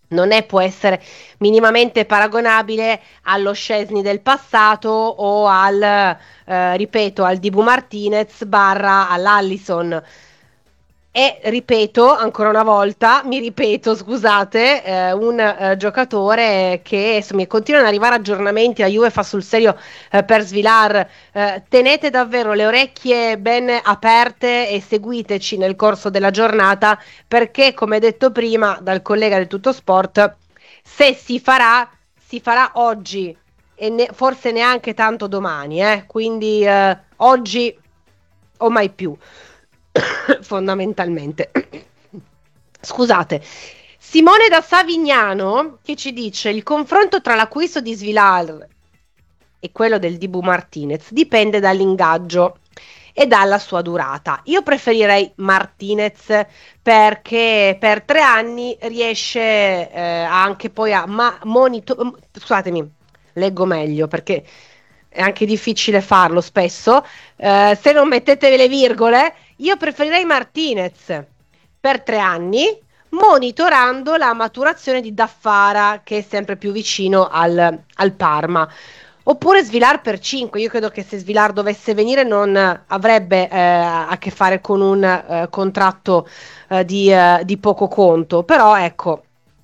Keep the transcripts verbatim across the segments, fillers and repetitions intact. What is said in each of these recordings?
non è, può essere minimamente paragonabile allo Szczesny del passato o al, eh, ripeto, al Dibu Martinez barra all'Allison. E ripeto ancora una volta, mi ripeto, scusate, eh, un eh, giocatore che insomma, continuano ad arrivare aggiornamenti, la Juve fa sul serio eh, per Svilar. Eh, tenete davvero le orecchie ben aperte e seguiteci nel corso della giornata, perché come detto prima dal collega del Tutto Sport, se si farà, si farà oggi e ne- forse neanche tanto domani, eh? Quindi eh, oggi o mai più, fondamentalmente. Scusate. Simone da Savignano che ci dice: il confronto tra l'acquisto di Svilar e quello del Dibu Martinez dipende dall'ingaggio e dalla sua durata. Io preferirei Martinez perché per tre anni riesce eh, anche poi a ma- monitorare. Scusatemi, leggo meglio perché è anche difficile farlo spesso. Eh, se non mettete le virgole, io preferirei Martinez per tre anni, monitorando la maturazione di Daffara, che è sempre più vicino al, al Parma. Oppure Svilar per cinque. Io credo che se Svilar dovesse venire non avrebbe eh, a che fare con un eh, contratto eh, di, eh, di poco conto. Però ecco,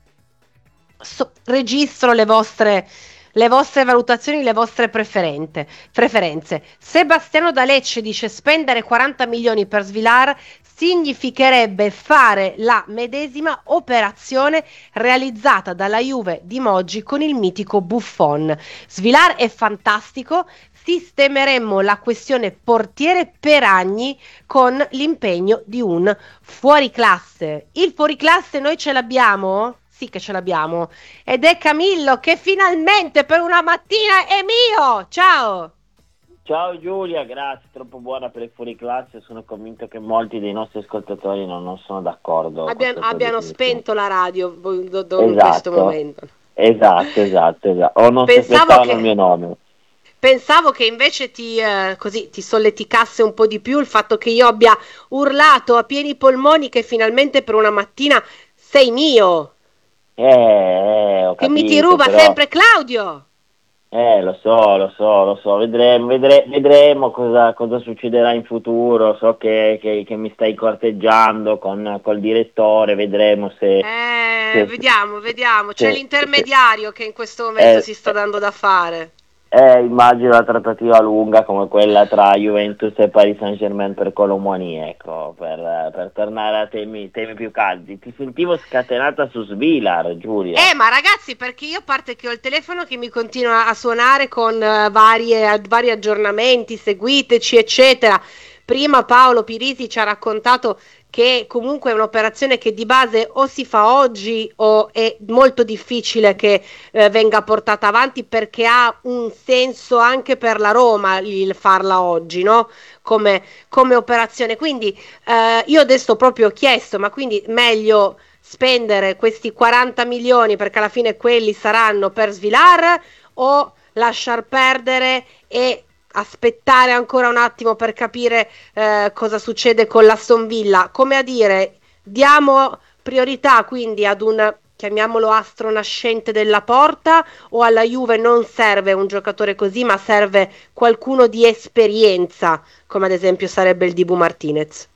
so- registro le vostre, le vostre valutazioni, le vostre preferente- preferenze. Sebastiano D'Alecce dice: spendere quaranta milioni per Svilar significherebbe fare la medesima operazione realizzata dalla Juve di Moggi con il mitico Buffon. Svilar è fantastico. Sistemeremmo la questione portiere per anni con l'impegno di un fuoriclasse. Il fuoriclasse noi ce l'abbiamo? Sì che ce l'abbiamo. Ed è Camillo che finalmente per una mattina è mio. Ciao. Ciao Giulia, grazie, troppo buona per i fuoriclasse, sono convinto che molti dei nostri ascoltatori non, non sono d'accordo con Abbiano, questa tua abbiano definizione. spento la radio in questo Esatto, momento. esatto, esatto, esatto. O non si Pensavo aspettavano il che, mio nome. pensavo che invece ti, eh, così, ti solleticasse un po' di più il fatto che io abbia urlato a pieni polmoni che finalmente per una mattina sei mio. Eh, eh, ho Che mi ti capito, ruba però, sempre Claudio. eh, lo so, lo so, lo so, vedremo, vedre- vedremo cosa, cosa succederà in futuro. So che, che- che mi stai corteggiando con, col direttore, vedremo se, Eh, se, vediamo, vediamo. C'è se- se- l'intermediario che in questo momento eh, si sta dando da fare. Eh, immagino la trattativa lunga come quella tra Juventus e Paris Saint-Germain per Colomboani, ecco, per, per tornare a temi, temi più caldi. Ti sentivo scatenata su Svilar, Giulia. Eh, ma ragazzi, perché io a parte che ho il telefono che mi continua a suonare con eh, varie- vari aggiornamenti, seguiteci, eccetera. Prima Paolo Pirisi ci ha raccontato che comunque è un'operazione che di base o si fa oggi o è molto difficile che eh, venga portata avanti perché ha un senso anche per la Roma il farla oggi, no? Come, come operazione. Quindi eh, io adesso proprio ho chiesto, ma quindi meglio spendere questi quaranta milioni perché alla fine quelli saranno per Svilar o lasciar perdere e aspettare ancora un attimo per capire eh, cosa succede con l'Aston Villa, come a dire diamo priorità quindi ad un chiamiamolo astro nascente della porta o alla Juve non serve un giocatore così ma serve qualcuno di esperienza come ad esempio sarebbe il Dibu Martinez.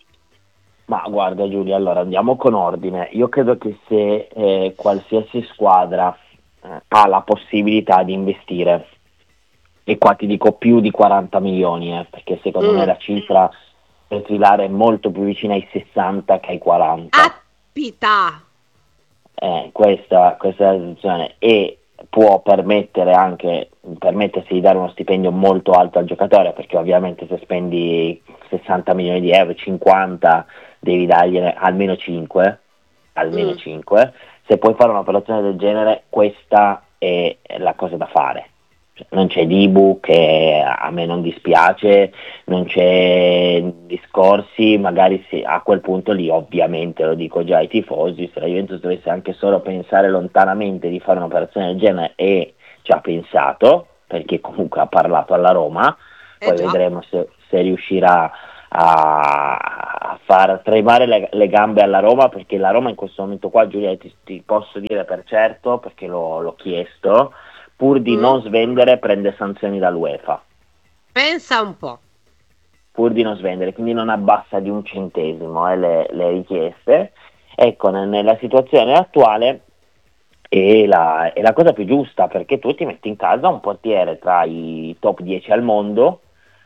Ma guarda Giulia, allora andiamo con ordine. Io credo che se eh, qualsiasi squadra eh, ha la possibilità di investire, e qua ti dico più di quaranta milioni, eh, perché secondo me Mm. la cifra per Svilar è molto più vicina ai sessanta che ai quaranta. Appita. Eh, questa, questa è la situazione e può permettere anche permettersi di dare uno stipendio molto alto al giocatore, perché ovviamente se spendi sessanta milioni di euro, cinquanta devi dargliene almeno cinque, almeno Mm. cinque. Se puoi fare un'operazione del genere, questa è la cosa da fare. Cioè, non c'è Dibu, che a me non dispiace, non c'è discorsi, magari se, a quel punto lì ovviamente lo dico già ai tifosi, se la Juventus dovesse anche solo pensare lontanamente di fare un'operazione del genere, e ci ha pensato, perché comunque ha parlato alla Roma, Eh poi già. vedremo se, se riuscirà a, a far tremare le, le gambe alla Roma, perché la Roma in questo momento qua, Giulia, ti, ti posso dire per certo, perché l'ho, l'ho chiesto, pur di Mm? non svendere prende sanzioni dall'UEFA, Pensa un po'. pur di non svendere, quindi non abbassa di un centesimo eh, le, le richieste. Ecco, ne- nella situazione attuale è la, è la cosa più giusta, perché tu ti metti in casa un portiere tra i top dieci al mondo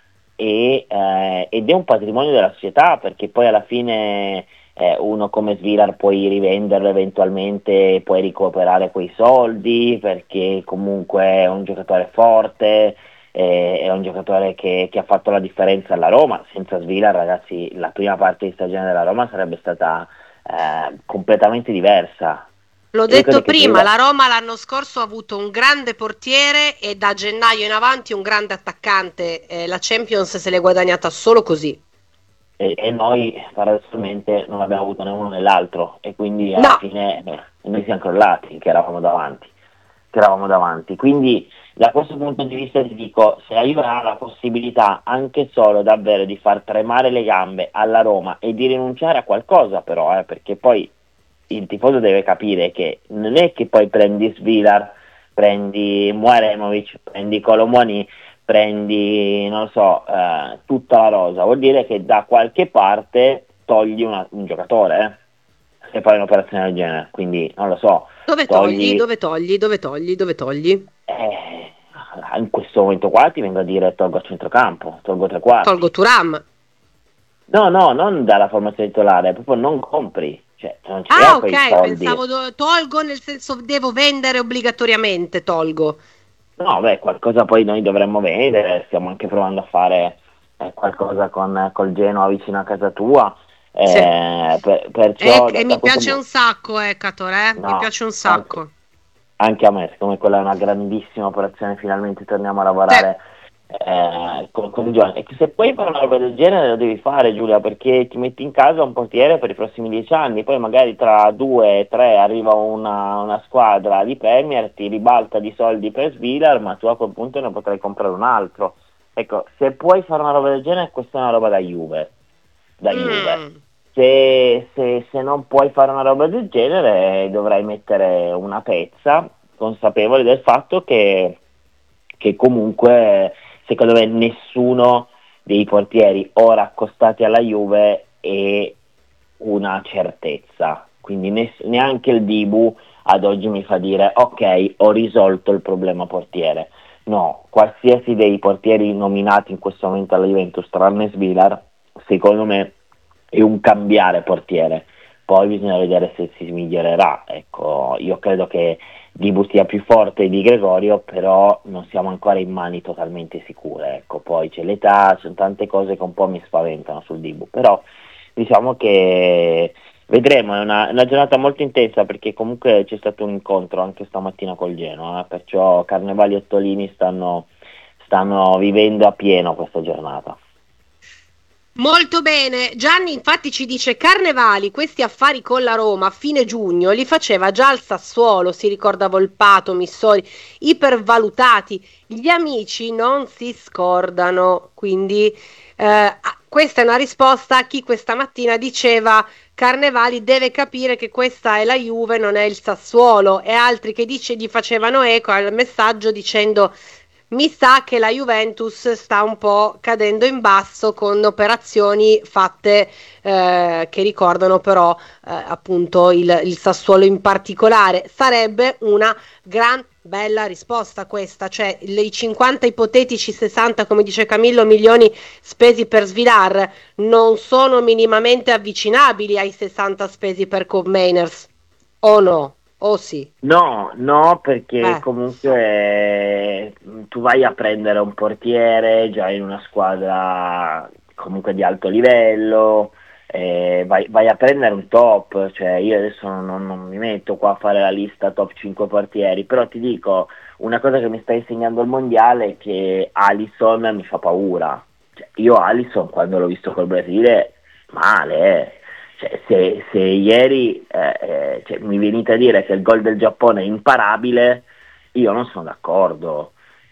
e, eh, ed è un patrimonio della società, perché poi alla fine eh, uno come Svilar puoi rivenderlo eventualmente, puoi recuperare quei soldi, perché comunque è un giocatore forte, eh, è un giocatore che, che ha fatto la differenza alla Roma. Senza Svilar, ragazzi, la prima parte di stagione della Roma sarebbe stata eh, completamente diversa. L'ho Io credo detto che prima, Svilar la Roma l'anno scorso ha avuto un grande portiere e da gennaio in avanti un grande attaccante. Eh, la Champions se l'è guadagnata solo così. e, e noi paradossalmente non abbiamo avuto né uno né l'altro, e quindi alla No, fine beh, noi siamo crollati che eravamo davanti, che eravamo davanti. Quindi da questo punto di vista ti dico, se la Juve ha la possibilità anche solo davvero di far tremare le gambe alla Roma e di rinunciare a qualcosa, però, eh, perché poi il tifoso deve capire che non è che poi prendi Svilar, prendi Muaremovic, prendi Colomoni, prendi, non lo so, eh, tutta la rosa, vuol dire che da qualche parte togli una- un giocatore, eh, se fai un'operazione del genere, quindi non lo so, dove togli, togli, dove togli, dove togli, dove togli? eh, in questo momento qua ti vengo a dire tolgo a centrocampo, tolgo tre quarti. Tolgo Turam. No, no, non dalla formazione titolare, proprio non compri, cioè non ce li Ah, hai quei ok, soldi. pensavo do- tolgo nel senso devo vendere obbligatoriamente, tolgo. No, beh, qualcosa poi noi dovremmo vendere, stiamo anche provando a fare eh, qualcosa con col Genoa vicino a casa tua, Sì. eh, per- E, perciò da, e da mi questo piace un punto, sacco, Ecator, eh? Mi no, piace un anche, sacco. anche a me, siccome quella è una grandissima operazione, finalmente torniamo a Sì. lavorare eh, con, con i giovani. E che se puoi fare una roba del genere lo devi fare, Giulia, perché ti metti in casa un portiere per i prossimi dieci anni, poi magari tra due, tre arriva una, una squadra di Premier, ti ribalta di soldi per Svilar, ma tu a quel punto ne potrai comprare un altro. Ecco, se puoi fare una roba del genere, questa è una roba da Juve, da Juve. Mm. Se, se- se non puoi fare una roba del genere, dovrai mettere una pezza, consapevole del fatto che, che comunque, secondo me, nessuno dei portieri ora accostati alla Juve è una certezza. Quindi ne- neanche il Dibu ad oggi mi fa dire ok, ho risolto il problema portiere. No, qualsiasi dei portieri nominati in questo momento alla Juventus, tranne Svilar, secondo me è un cambiare portiere. Poi bisogna vedere se si migliorerà. Ecco, io credo che Dibu sia più forte di Gregorio, però non siamo ancora in mani totalmente sicure. Ecco, poi c'è l'età, ci sono tante cose che un po' mi spaventano sul Dibu, però diciamo che vedremo, è una, una giornata molto intensa, perché comunque c'è stato un incontro anche stamattina col Genoa, eh, perciò Carnevali e Tolini stanno, stanno vivendo a pieno questa giornata. Molto bene, Gianni infatti ci dice Carnevali, questi affari con la Roma a fine giugno li faceva già al Sassuolo, si ricorda Volpato, Missori, ipervalutati, gli amici non si scordano, quindi eh, questa è una risposta a chi questa mattina diceva Carnevali deve capire che questa è la Juve, non è il Sassuolo, e altri che dice, gli facevano eco al messaggio dicendo mi sa che la Juventus sta un po' cadendo in basso con operazioni fatte eh, che ricordano però eh, appunto il, il Sassuolo in particolare. Sarebbe una gran bella risposta questa, cioè i cinquanta ipotetici sessanta, come dice Camillo, milioni spesi per Svilar non sono minimamente avvicinabili ai sessanta spesi per Cobb Mainers, o no? O sì? No, no, perché Eh. comunque eh, tu vai a prendere un portiere già in una squadra comunque di alto livello, eh, vai, vai a prendere un top, cioè io adesso non, non- non mi metto qua a fare la lista top cinque portieri, però ti dico una cosa che mi sta insegnando il mondiale è che Alisson mi fa paura. Cioè, io Alisson quando l'ho visto col Brasile, male, eh. Cioè, se, se ieri eh, eh, cioè, mi venite a dire che il gol del Giappone è imparabile, io non sono d'accordo.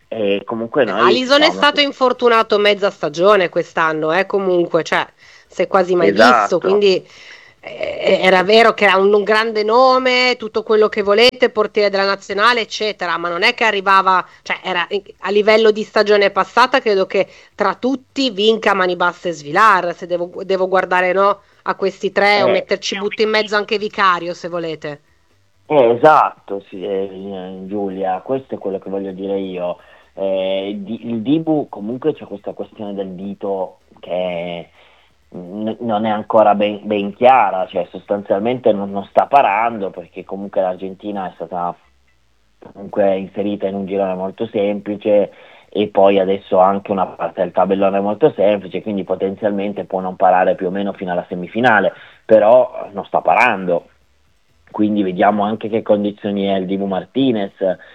E comunque Eh, noi ci Alisson è siamo stato messi. infortunato mezza stagione quest'anno, eh, comunque, cioè, si è quasi mai visto, Esatto. quindi eh, era vero che era un, un grande nome, tutto quello che volete, portiere della nazionale, eccetera, ma non è che arrivava, cioè, era a livello di stagione passata, credo che tra tutti vinca mani basse Svilar, se devo, devo guardare, no, a questi tre o Eh, metterci butto in mezzo anche Vicario, se volete. Eh, esatto, sì, eh, Giulia, questo è quello che voglio dire io. Eh, di- il Dibu comunque c'è questa questione del dito che n- non è ancora ben, ben chiara, cioè sostanzialmente non, non sta parando perché comunque l'Argentina è stata comunque inserita in un girone molto semplice e poi adesso anche una parte del tabellone molto semplice, quindi potenzialmente può non parare più o meno fino alla semifinale, però non sta parando, quindi vediamo anche che condizioni è il Dibu Martinez,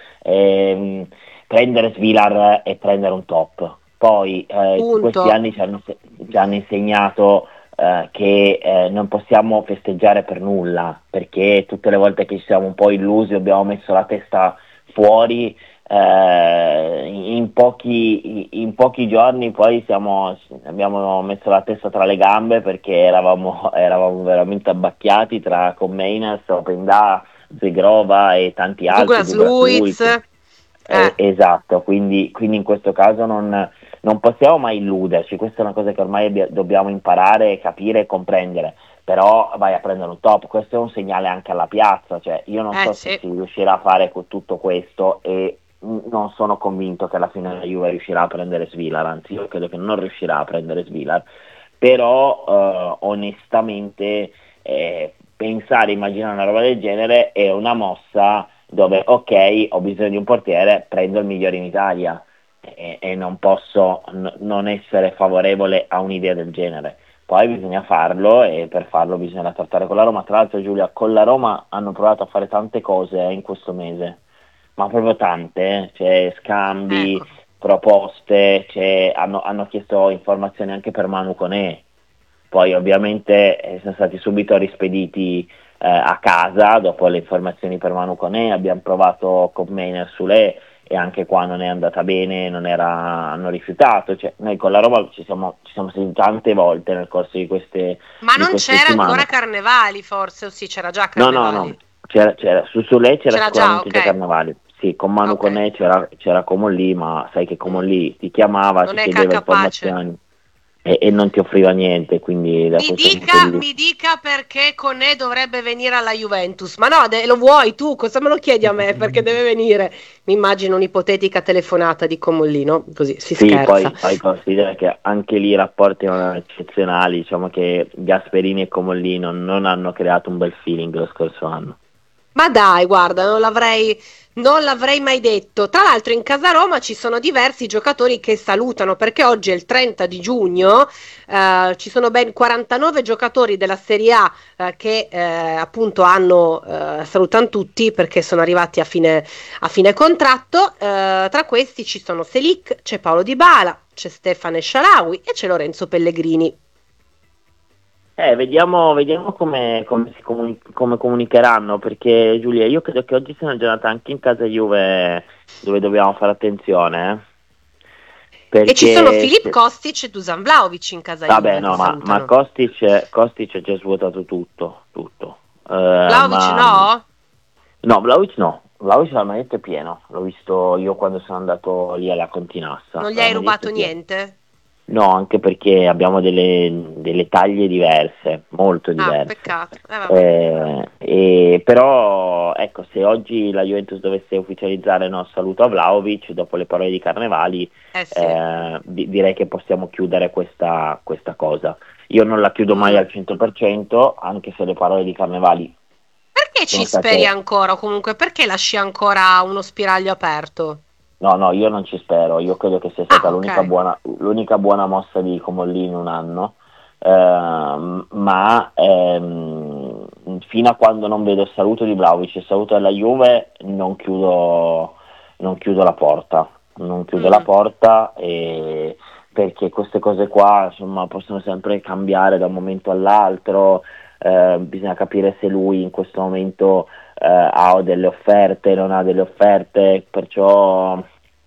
ehm, prendere Svilar e prendere un top. Poi eh, questi Punto. anni ci hanno, ci hanno insegnato eh, che eh, non possiamo festeggiare per nulla, perché tutte le volte che ci siamo un po' illusi abbiamo messo la testa fuori, eh, in, pochi, in pochi giorni poi siamo, abbiamo messo la testa tra le gambe perché eravamo, eravamo veramente abbacchiati tra Comeinas, Openda, Zegrova e tanti altri, Douglas Douglas Luiz, Luiz. eh. Eh, esatto, quindi, quindi in questo caso non, non possiamo mai illuderci, questa è una cosa che ormai abbia- dobbiamo imparare, capire e comprendere, però vai a prendere un top, questo è un segnale anche alla piazza, cioè io non Eh so se sì. si riuscirà a fare con tutto questo e mh, non sono convinto che alla fine la Juve riuscirà a prendere Svilar, anzi io credo che non riuscirà a prendere Svilar, però eh, onestamente eh, pensare, immaginare una roba del genere è una mossa dove ok, ho bisogno di un portiere, prendo il migliore in Italia e, e non posso n- non essere favorevole a un'idea del genere. Poi bisogna farlo e per farlo bisogna trattare con la Roma. Tra l'altro Giulia, con la Roma hanno provato a fare tante cose eh, in questo mese, ma proprio tante, eh. Cioè scambi, Ecco. proposte, cioè, hanno, hanno chiesto informazioni anche per Manu Koné, poi ovviamente eh, sono stati subito rispediti eh, a casa dopo le informazioni per Manu Koné, abbiamo provato con Mainer Sule e anche qua non è andata bene, non era, hanno rifiutato, cioè, noi con la Roma ci siamo, ci siamo sentiti tante volte nel corso di queste, Ma di non queste c'era ancora settimane. Carnevali, forse, o sì, c'era già No, no, no, Carnevali. c'era, c'era, su, su lei c'era C'era già, sicuramente già ok. Carnevali, sì, con Manu Ok. Koné c'era, c'era Comolli, ma sai che Mm. Comolli ti chiamava, Non ti è chiedeva capace. informazioni e, e non ti offriva niente, quindi da Mi questo punto di dica, vista. mi dica perché Conè dovrebbe venire alla Juventus. Ma no, de- lo vuoi tu? Cosa me lo chiedi a me? Perché deve venire? Mi immagino un'ipotetica telefonata di Comollino, così si Sì, scherza. poi, poi considera che anche lì i rapporti erano eccezionali, diciamo che Gasperini e Comollino non hanno creato un bel feeling lo scorso anno. Ma dai, guarda, non l'avrei, non l'avrei mai detto. Tra l'altro in casa Roma ci sono diversi giocatori che salutano perché oggi è il trenta di giugno, eh, ci sono ben quarantanove giocatori della Serie A eh, che eh, appunto hanno, eh, salutano tutti perché sono arrivati a fine, a fine contratto. Eh, tra questi ci sono Selic, c'è Paolo Dybala, c'è Stefano Sharawi e c'è Lorenzo Pellegrini. Eh, vediamo, vediamo come, come si comuni- come comunicheranno, perché Giulia, io credo che oggi sia una giornata anche in casa Juve dove dobbiamo fare attenzione, eh, E ci sono perché, Filip Kostic e Dusan Vlahovic in casa vabbè, Juve che no, ma, ma salutano. Kostic, Kostic ha già svuotato tutto, tutto. Eh, Vlahovic ma no? no, Vlahovic no, Vlahovic la maglietta è pieno, l'ho visto io quando sono andato lì alla Continassa, Non gli la hai maglietta rubato è piena. niente? No, anche perché abbiamo delle, delle taglie diverse, molto Ah, diverse. peccato. Eh, vabbè. Eh, e però, ecco, se oggi la Juventus dovesse ufficializzare no, saluto a Vlahovic, dopo le parole di Carnevali, Eh sì. eh, di- direi che possiamo chiudere questa, questa cosa. Io non la chiudo mai Mm. al cento per cento, anche se le parole di Carnevali Perché sono ci speri state. ancora? O comunque perché lasci ancora uno spiraglio aperto? No, no, io non ci spero, io credo che sia stata Ah, l'unica ok. buona, l'unica buona mossa di Comolli in un anno, ehm, ma ehm, fino a quando non vedo il saluto di Vlahovic e il saluto della Juve non chiudo, non chiudo la porta, non chiudo la Mm. porta e- perché queste cose qua insomma, possono sempre cambiare da un momento all'altro, eh, bisogna capire se lui in questo momento eh, ha delle offerte, non ha delle offerte, perciò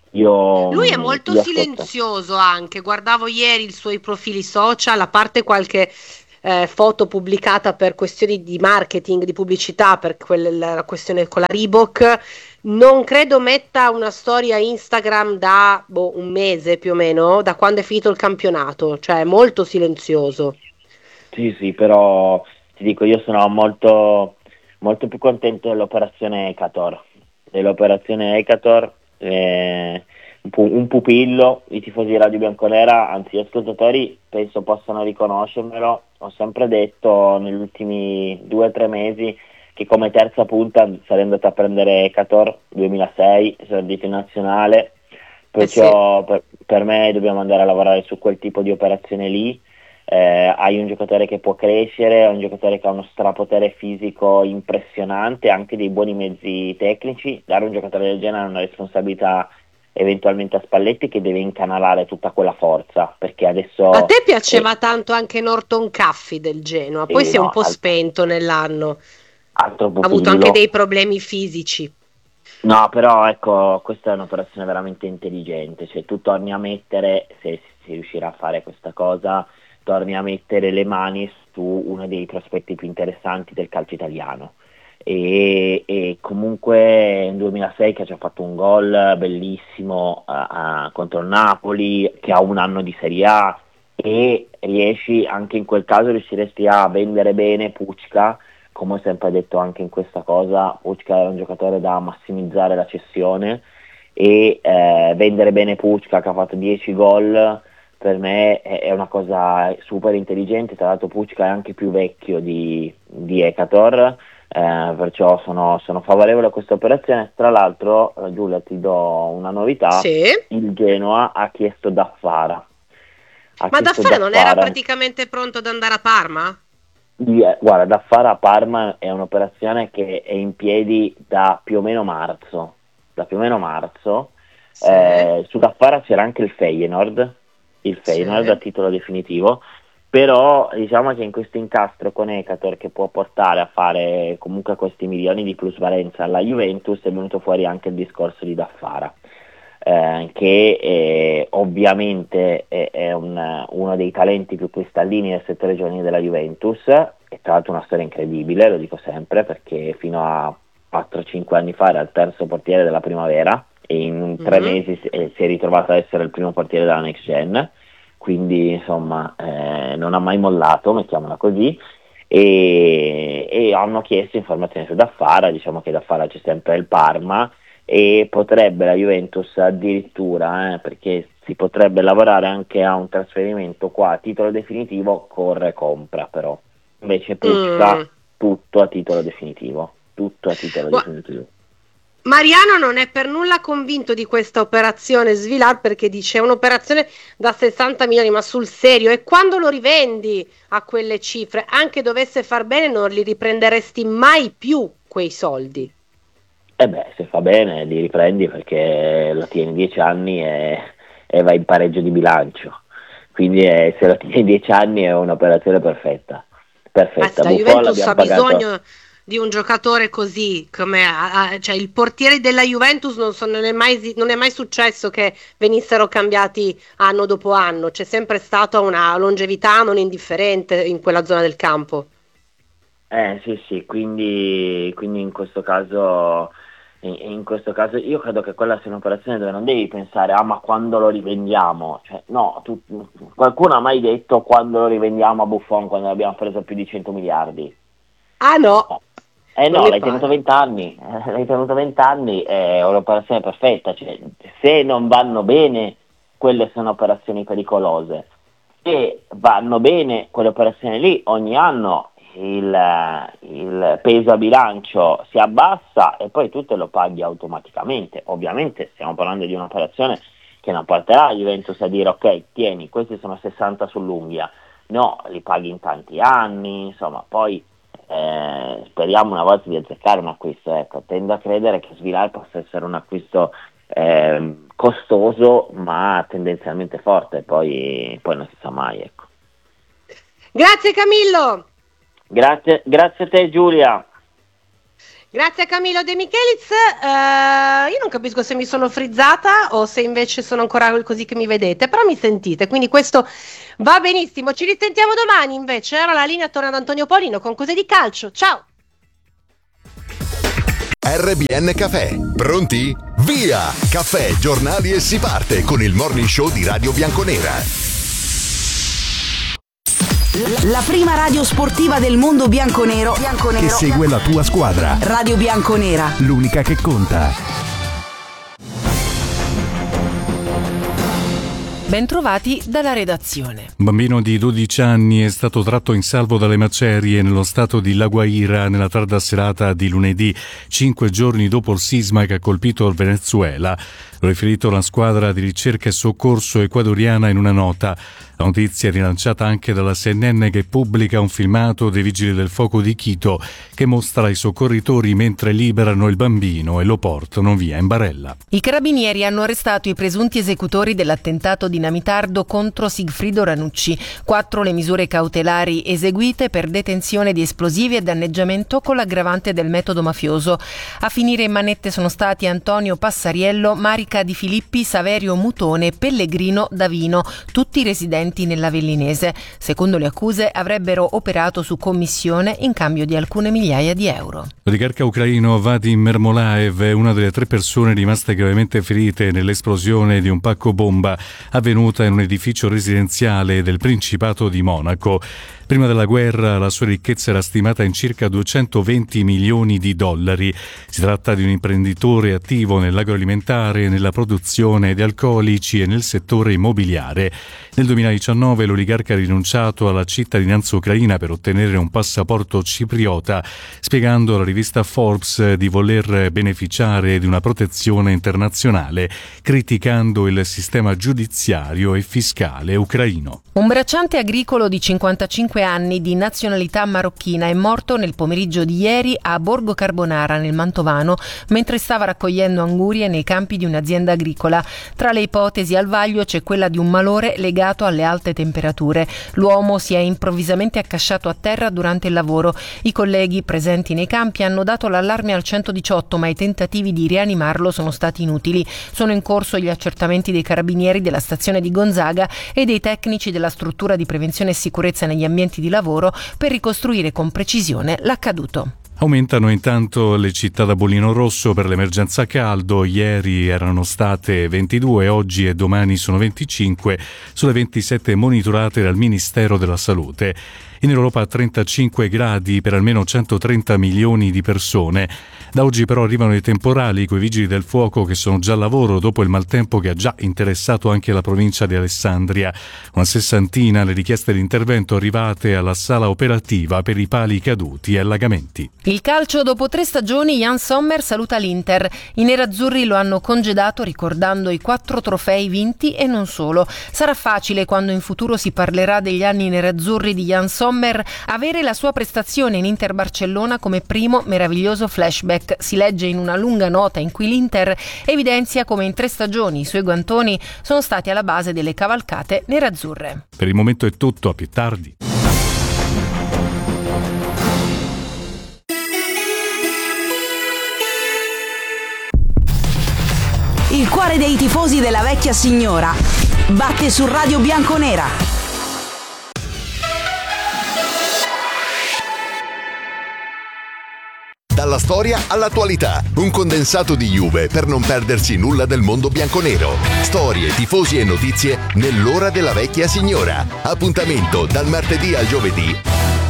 Io, Lui è molto io aspetto. silenzioso anche, guardavo ieri i suoi profili social, a parte qualche eh, foto pubblicata per questioni di marketing, di pubblicità, per quella, la questione con la Reebok, non credo metta una storia Instagram da boh, un mese più o meno, da quando è finito il campionato, cioè è molto silenzioso. Sì, sì, però ti dico, io sono molto, molto più contento dell'operazione Ecator. Dell'operazione Ecator, eh, un, pu- un pupillo, i tifosi di Radio Bianconera, anzi gli ascoltatori, penso possano riconoscermelo. Ho sempre detto negli ultimi due o tre mesi che come terza punta sarei andato a prendere Ecator duemilasei, esordito in nazionale, Eh sì. perciò per, per me dobbiamo andare a lavorare su quel tipo di operazione lì. Eh, hai un giocatore che può crescere, hai un giocatore che ha uno strapotere fisico impressionante, anche dei buoni mezzi tecnici. Dare un giocatore del genere è una responsabilità eventualmente a Spalletti, che deve incanalare tutta quella forza, perché A adesso te eh, piaceva tanto anche Norton Caffi del Genoa, poi eh, si è un no, po' al- spento nell'anno, ha altro avuto anche pupillo. dei problemi fisici. No, però ecco, questa è un'operazione veramente intelligente, cioè tu torni a mettere, se si riuscirà a fare questa cosa, torni a mettere le mani su uno dei prospetti più interessanti del calcio italiano. E, e comunque nel duemilasei che ha già fatto un gol bellissimo a- a- contro il Napoli, che ha un anno di Serie A, e riesci anche in quel caso riusciresti a vendere bene Pucca. Come ho sempre detto anche in questa cosa, Pucca era un giocatore da massimizzare la cessione, e eh, vendere bene Pucca, che ha fatto dieci gol, per me è, è una cosa super intelligente. Tra l'altro Pucca è anche più vecchio di, di Ekator, eh, perciò sono, sono favorevole a questa operazione. Tra l'altro, eh, Giulia, ti do una novità: Sì. il Genoa ha chiesto Daffara, ha Ma chiesto Daffara non era Daffara. praticamente pronto ad andare a Parma? Di- eh, Guarda, da fare a Parma è un'operazione che è in piedi da più o meno marzo. Da più o meno marzo. Sì, Eh, su Daffara c'era anche il Feyenoord, il Feyenoord a sì. titolo definitivo, però diciamo che in questo incastro con Ekator, che può portare a fare comunque questi milioni di plusvalenza alla Juventus, è venuto fuori anche il discorso di Daffara. Eh, che eh, ovviamente è, è un- uno dei talenti più cristallini del settore giovanile della Juventus, e tra l'altro una storia incredibile, lo dico sempre, perché fino a quattro cinque anni fa era il terzo portiere della primavera, e in tre Mhm. mesi si eh, si è ritrovato ad essere il primo portiere della Next Gen, quindi insomma eh, non ha mai mollato, mettiamola così. E, e hanno chiesto informazioni su Daffara. Diciamo che Daffara c'è sempre il Parma, e potrebbe la Juventus addirittura, eh, perché si potrebbe lavorare anche a un trasferimento qua a titolo definitivo, corre compra però. Invece Pucca Mm. tutto a titolo definitivo, tutto a titolo Gua- definitivo. Mariano non è per nulla convinto di questa operazione Svilar perché dice è un'operazione da sessanta milioni, ma sul serio, e quando lo rivendi a quelle cifre, anche dovesse far bene, non li riprenderesti mai più quei soldi. E beh, se fa bene li riprendi, perché lo tieni dieci anni e, e vai in pareggio di bilancio. Quindi eh, se lo tieni dieci anni è un'operazione perfetta. Ah, sì, Perfetta. la Buffon Juventus l'abbiamo ha pagato. bisogno di un giocatore così, come ah, ah, cioè il portiere della Juventus non, so- non è mai, non è mai successo che venissero cambiati anno dopo anno, c'è sempre stata una longevità non indifferente in quella zona del campo. Eh sì, sì, quindi, quindi in questo caso, in, in questo caso io credo che quella sia un'operazione dove non devi pensare, ah, ma quando lo rivendiamo? Cioè, no, tu- qualcuno ha mai detto quando lo rivendiamo a Buffon, quando l'abbiamo preso più di cento miliardi? Ah no, No. Eh non no, mi l'hai tenuto pare. venti anni, eh, l'hai tenuto venti anni, è un'operazione perfetta. Cioè, se non vanno bene, quelle sono operazioni pericolose. Se vanno bene quelle operazioni lì, ogni anno il, il peso a bilancio si abbassa, e poi tu te lo paghi automaticamente. Ovviamente stiamo parlando di un'operazione che non porterà la Juventus a dire ok, tieni, questi sono sessanta sull'unghia. No, li paghi in tanti anni, insomma, poi eh, speriamo una volta di azzeccare un acquisto. Ecco, tendo a credere che Svilar possa essere un acquisto eh, costoso, ma tendenzialmente forte, poi, poi non si sa mai. Ecco. Grazie Camillo. Grazie, grazie a te Giulia. Grazie a Camillo De Michelis. Uh, io non capisco se mi sono frizzata o se invece sono ancora così che mi vedete, però mi sentite, quindi questo va benissimo. Ci risentiamo domani invece. Ora la linea torna ad Antonio Paolino con Cose di Calcio. Ciao! R B N Caffè. Pronti? Via! Caffè, giornali e si parte con il morning show di Radio Bianconera. La prima radio sportiva del mondo bianconero, bianconero che segue la tua squadra. Radio Bianconera, l'unica che conta. Bentrovati dalla redazione. Un bambino di dodici anni è stato tratto in salvo dalle macerie nello stato di La Guaira nella tarda serata di lunedì, cinque giorni dopo il sisma che ha colpito il Venezuela. Lo riferito la squadra di ricerca e soccorso ecuadoriana in una nota. La notizia è rilanciata anche dalla C N N che pubblica un filmato dei vigili del fuoco di Quito che mostra i soccorritori mentre liberano il bambino e lo portano via in barella. I carabinieri hanno arrestato i presunti esecutori dell'attentato dinamitardo contro Sigfrido Ranucci. Quattro le misure cautelari eseguite per detenzione di esplosivi e danneggiamento con l'aggravante del metodo mafioso. A finire in manette sono stati Antonio Passariello, Marica Di Filippi, Saverio Mutone e Pellegrino Davino, tutti residenti nell'Avellinese. Secondo le accuse avrebbero operato su commissione in cambio di alcune migliaia di euro. L'oligarca ucraino Vadim Mermolaev è una delle tre persone rimaste gravemente ferite nell'esplosione di un pacco bomba avvenuta in un edificio residenziale del Principato di Monaco. Prima della guerra la sua ricchezza era stimata in circa duecentoventi milioni di dollari. Si tratta di un imprenditore attivo nell'agroalimentare, nella produzione di alcolici e nel settore immobiliare. Nel duemiladiciannove l'oligarca ha rinunciato alla cittadinanza ucraina per ottenere un passaporto cipriota, spiegando alla rivista Forbes di voler beneficiare di una protezione internazionale, criticando il sistema giudiziario e fiscale ucraino. Un bracciante agricolo di cinquantacinque anni di nazionalità marocchina è morto nel pomeriggio di ieri a Borgo Carbonara nel Mantovano mentre stava raccogliendo angurie nei campi di un'azienda agricola. Tra le ipotesi al vaglio c'è quella di un malore legato alle alte temperature. L'uomo si è improvvisamente accasciato a terra durante il lavoro. I colleghi presenti nei campi hanno dato l'allarme al centodiciotto, ma i tentativi di rianimarlo sono stati inutili. Sono in corso gli accertamenti dei carabinieri della stazione di Gonzaga e dei tecnici della struttura di prevenzione e sicurezza negli ambienti di lavoro per ricostruire con precisione l'accaduto. Aumentano intanto le città da bollino rosso per l'emergenza caldo. Ieri erano state ventidue, oggi e domani sono venticinque, sulle ventisette monitorate dal Ministero della Salute. In Europa trentacinque gradi per almeno centotrenta milioni di persone. Da oggi però arrivano i temporali coi vigili del fuoco che sono già al lavoro dopo il maltempo che ha già interessato anche la provincia di Alessandria. Una sessantina le richieste di intervento arrivate alla sala operativa per i pali caduti e allagamenti. Il calcio dopo tre stagioni, Jan Sommer saluta l'Inter. I nerazzurri lo hanno congedato ricordando i quattro trofei vinti e non solo. Sarà facile quando in futuro si parlerà degli anni nerazzurri di Jan Sommer avere la sua prestazione in Inter Barcellona come primo meraviglioso flashback. Si legge in una lunga nota in cui l'Inter evidenzia come in tre stagioni i suoi guantoni sono stati alla base delle cavalcate nerazzurre. Per il momento è tutto, a più tardi. Il cuore dei tifosi della vecchia signora batte su Radio Bianconera. Dalla storia all'attualità, un condensato di Juve per non perdersi nulla del mondo bianconero. Storie, tifosi e notizie nell'ora della vecchia signora. Appuntamento dal martedì al giovedì.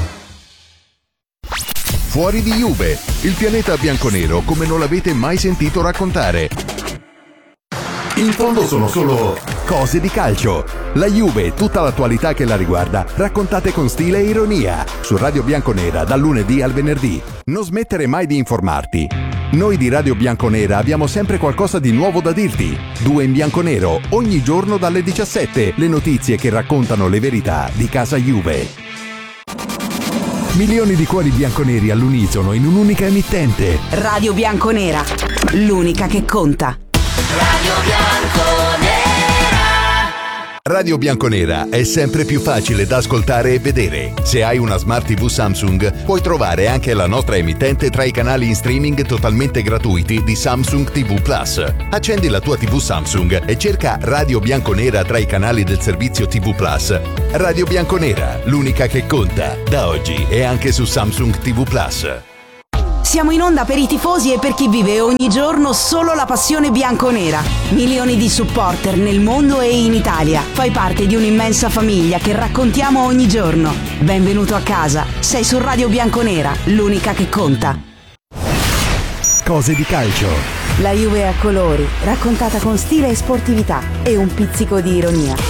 Fuori di Juve, il pianeta bianconero come non l'avete mai sentito raccontare. In fondo sono solo cose di calcio. La Juve e tutta l'attualità che la riguarda, raccontate con stile e ironia. Su Radio Bianconera dal lunedì al venerdì. Non smettere mai di informarti. Noi di Radio Bianconera abbiamo sempre qualcosa di nuovo da dirti. Due in bianconero, ogni giorno dalle diciassette. Le notizie che raccontano le verità di casa Juve. Milioni di cuori bianconeri all'unisono in un'unica emittente. Radio Bianconera, l'unica che conta. Radio Bianconera. Radio Bianconera è sempre più facile da ascoltare e vedere. Se hai una Smart tivù Samsung, puoi trovare anche la nostra emittente tra i canali in streaming totalmente gratuiti di Samsung ti vu Plus. Accendi la tua tivù Samsung e cerca Radio Bianconera tra i canali del servizio ti vu Plus. Radio Bianconera, l'unica che conta, da oggi e anche su Samsung ti vu Plus. Siamo in onda per i tifosi e per chi vive ogni giorno solo la passione bianconera. Milioni di supporter nel mondo e in Italia. Fai parte di un'immensa famiglia che raccontiamo ogni giorno. Benvenuto a casa. Sei su Radio Bianconera, l'unica che conta. Cose di calcio. La Juve a colori, raccontata con stile e sportività e un pizzico di ironia.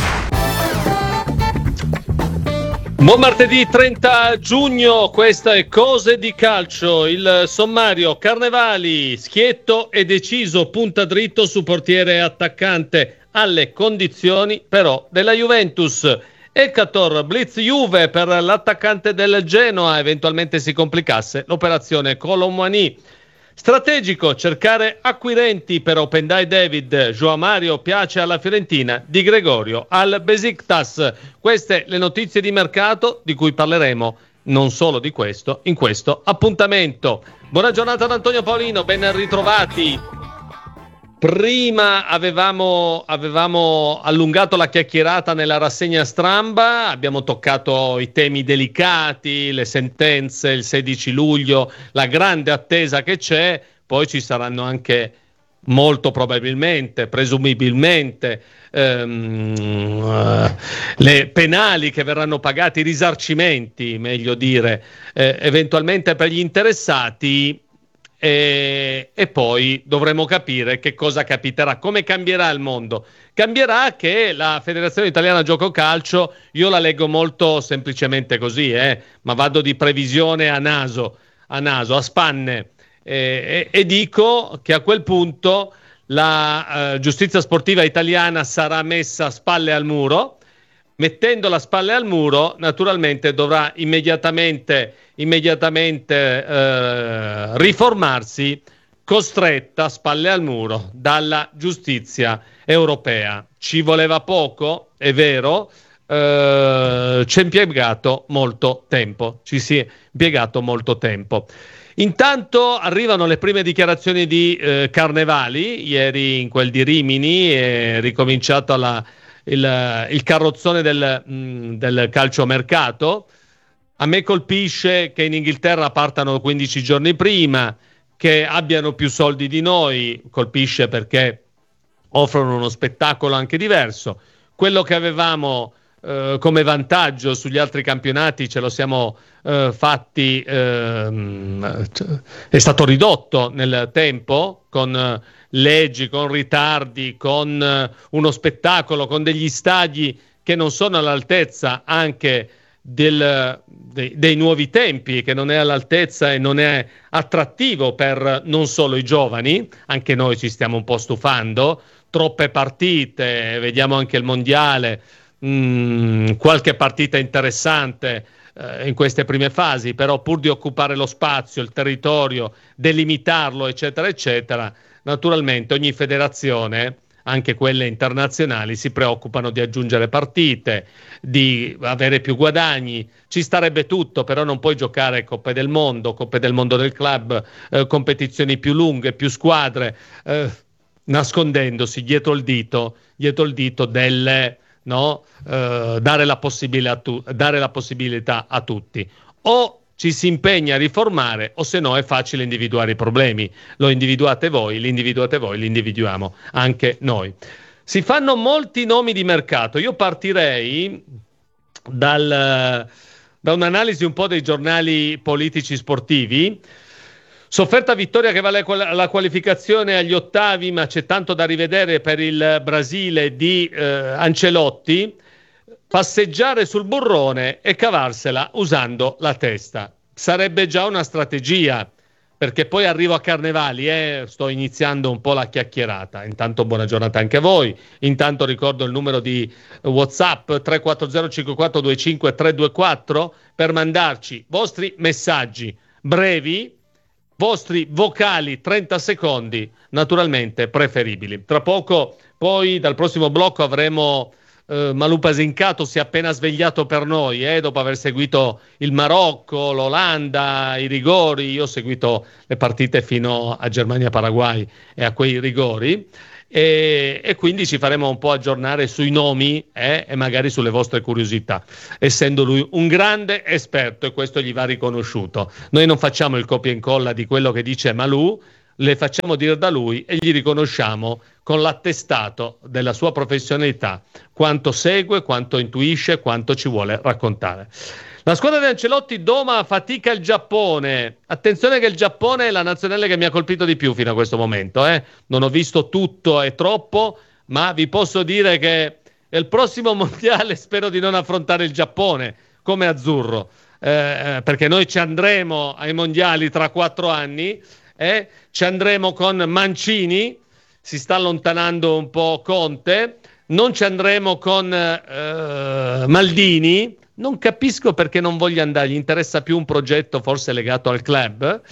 Buon martedì trenta giugno, questa è Cose di Calcio, il sommario: Carnevali, schietto e deciso, punta dritto su portiere attaccante, alle condizioni però della Juventus. Ekator, blitz Juve per l'attaccante del Genoa, eventualmente si complicasse l'operazione Kolo Muani. Strategico, cercare acquirenti per Opendai David. João Mario piace alla Fiorentina, Di Gregorio al Besiktas. Queste le notizie di mercato di cui parleremo, non solo di questo, in questo appuntamento. Buona giornata ad Antonio Paolino, ben ritrovati. Prima avevamo, avevamo allungato la chiacchierata nella rassegna stramba, abbiamo toccato i temi delicati, le sentenze, il sedici luglio, la grande attesa che c'è, poi ci saranno anche molto probabilmente, presumibilmente, ehm, uh, le penali che verranno pagate, i risarcimenti, meglio dire, eh, eventualmente per gli interessati. E, e poi dovremo capire che cosa capiterà, come cambierà il mondo. Cambierà che la Federazione Italiana Gioco Calcio, io la leggo molto semplicemente così, eh, ma vado di previsione a naso, a naso, a spanne, eh, e, e dico che a quel punto la eh, giustizia sportiva italiana sarà messa a spalle al muro. Mettendo la spalle al muro, naturalmente dovrà immediatamente, immediatamente eh, riformarsi, costretta spalle al muro dalla giustizia europea. Ci voleva poco, è vero, eh, ci è impiegato molto tempo, ci si è impiegato molto tempo. Intanto arrivano le prime dichiarazioni di eh, Carnevali, ieri in quel di Rimini è ricominciata la Il, il carrozzone del, mh, del calciomercato. A me colpisce che in Inghilterra partano quindici giorni prima, che abbiano più soldi di noi, colpisce perché offrono uno spettacolo anche diverso. Quello che avevamo eh, come vantaggio sugli altri campionati ce lo siamo eh, fatti, eh, è stato ridotto nel tempo con eh, leggi, con ritardi, con eh, uno spettacolo, con degli stadi che non sono all'altezza anche del, dei, dei nuovi tempi, che non è all'altezza e non è attrattivo per non solo i giovani. Anche noi ci stiamo un po' stufando, troppe partite, vediamo anche il mondiale, mh, qualche partita interessante eh, in queste prime fasi, però pur di occupare lo spazio, il territorio, delimitarlo, eccetera, eccetera, naturalmente ogni federazione, anche quelle internazionali, si preoccupano di aggiungere partite, di avere più guadagni. Ci starebbe tutto, però non puoi giocare Coppe del Mondo, Coppe del Mondo del club, eh, competizioni più lunghe, più squadre, eh, nascondendosi dietro il dito, dietro il dito delle, no, eh, dare la possibilità a tu, dare la possibilità a tutti. O ci si impegna a riformare, o se no è facile individuare i problemi. Lo individuate voi, li individuate voi, li individuiamo anche noi. Si fanno molti nomi di mercato. Io partirei dal, da un'analisi un po' dei giornali politici sportivi. Sofferta vittoria che vale la qualificazione agli ottavi, ma c'è tanto da rivedere per il Brasile di eh, Ancelotti. Passeggiare sul burrone e cavarsela usando la testa. Sarebbe già una strategia, perché poi arrivo a Carnevali e eh, sto iniziando un po' la chiacchierata. Intanto buona giornata anche a voi. Intanto ricordo il numero di WhatsApp tre quattro zero cinque quattro due cinque tre due quattro per mandarci vostri messaggi brevi, vostri vocali trenta secondi, naturalmente preferibili. Tra poco poi dal prossimo blocco avremo eh, Malù Pasincato si è appena svegliato per noi, eh, dopo aver seguito il Marocco, l'Olanda, i rigori. Io ho seguito le partite fino a Germania-Paraguay e a quei rigori. E, e quindi ci faremo un po' aggiornare sui nomi eh, e magari sulle vostre curiosità, essendo lui un grande esperto e questo gli va riconosciuto. Noi non facciamo il copia e incolla di quello che dice Malù, le facciamo dire da lui e gli riconosciamo con l'attestato della sua professionalità quanto segue, quanto intuisce, quanto ci vuole raccontare. La squadra di Ancelotti doma fatica il Giappone. Attenzione che il Giappone è la nazionale che mi ha colpito di più fino a questo momento. Eh. Non ho visto tutto e troppo, ma vi posso dire che il prossimo mondiale spero di non affrontare il Giappone come azzurro, eh, perché noi ci andremo ai mondiali tra quattro anni, eh. Ci andremo con Mancini, si sta allontanando un po' Conte, non ci andremo con eh, Maldini. Non capisco perché non voglia andare, gli interessa più un progetto forse legato al club.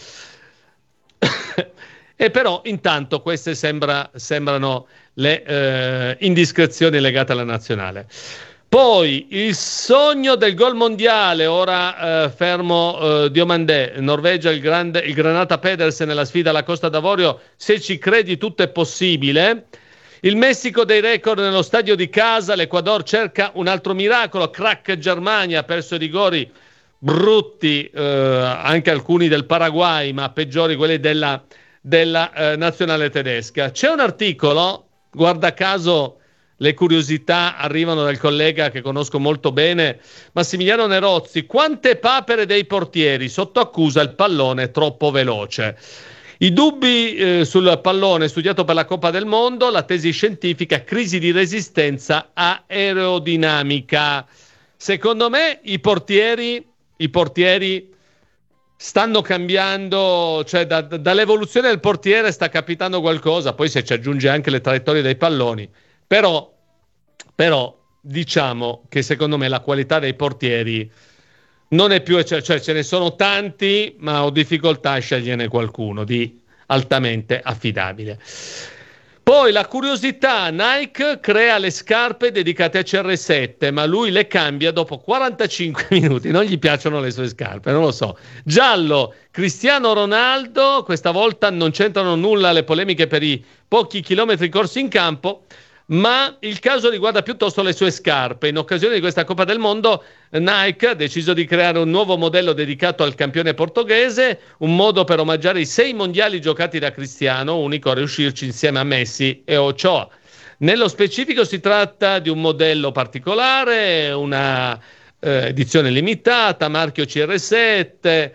E però intanto queste sembra, sembrano le eh, indiscrezioni legate alla nazionale. Poi il sogno del gol mondiale, ora eh, fermo eh, Diomandé, Norvegia, il, grande, il Granata Pedersen nella sfida alla Costa d'Avorio, se ci credi tutto è possibile. Il Messico dei record nello stadio di casa, l'Ecuador cerca un altro miracolo, crack Germania, ha perso i rigori brutti, eh, anche alcuni del Paraguay, ma peggiori quelli della, della eh, nazionale tedesca. C'è un articolo, guarda caso le curiosità arrivano dal collega che conosco molto bene, Massimiliano Nerozzi, quante papere dei portieri, sotto accusa il pallone troppo veloce. I dubbi eh, sul pallone studiato per la Coppa del Mondo, la tesi scientifica, crisi di resistenza aerodinamica. Secondo me i portieri, i portieri stanno cambiando, cioè da, da, dall'evoluzione del portiere sta capitando qualcosa, poi se ci aggiunge anche le traiettorie dei palloni. Però, però diciamo che secondo me la qualità dei portieri non è più, cioè, cioè ce ne sono tanti, ma ho difficoltà a sceglierne qualcuno di altamente affidabile. Poi la curiosità, Nike crea le scarpe dedicate a C R sette, ma lui le cambia dopo quarantacinque minuti, non gli piacciono le sue scarpe, non lo so. Giallo, Cristiano Ronaldo, questa volta non c'entrano nulla le polemiche per i pochi chilometri corsi in campo, ma il caso riguarda piuttosto le sue scarpe. In occasione di questa Coppa del Mondo, Nike ha deciso di creare un nuovo modello dedicato al campione portoghese, un modo per omaggiare i sei mondiali giocati da Cristiano, unico a riuscirci insieme a Messi e Ochoa. Nello specifico si tratta di un modello particolare, una eh, edizione limitata, marchio C R sette,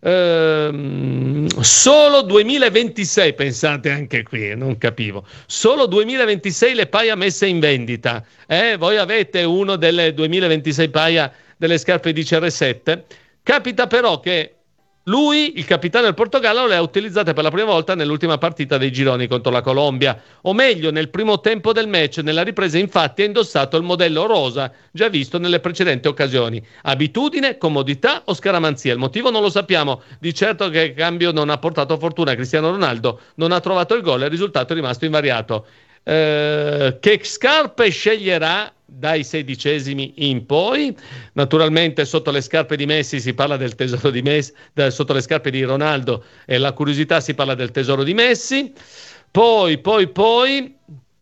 Ehm, solo duemilaventisei, pensate anche qui, non capivo, solo duemilaventisei le paia messe in vendita, eh? Voi avete uno delle duemilaventisei paia delle scarpe di C R sette. Capita però che lui, il capitano del Portogallo, le ha utilizzate per la prima volta nell'ultima partita dei gironi contro la Colombia, o meglio nel primo tempo del match. Nella ripresa infatti ha indossato il modello rosa già visto nelle precedenti occasioni. Abitudine, comodità o scaramanzia? Il motivo non lo sappiamo, di certo che il cambio non ha portato fortuna a Cristiano Ronaldo, non ha trovato il gol e il risultato è rimasto invariato. Eh, che scarpe sceglierà dai sedicesimi in poi? Naturalmente sotto le scarpe di Messi si parla del tesoro di Messi, sotto le scarpe di Ronaldo e la curiosità si parla del tesoro di Messi. Poi, poi, poi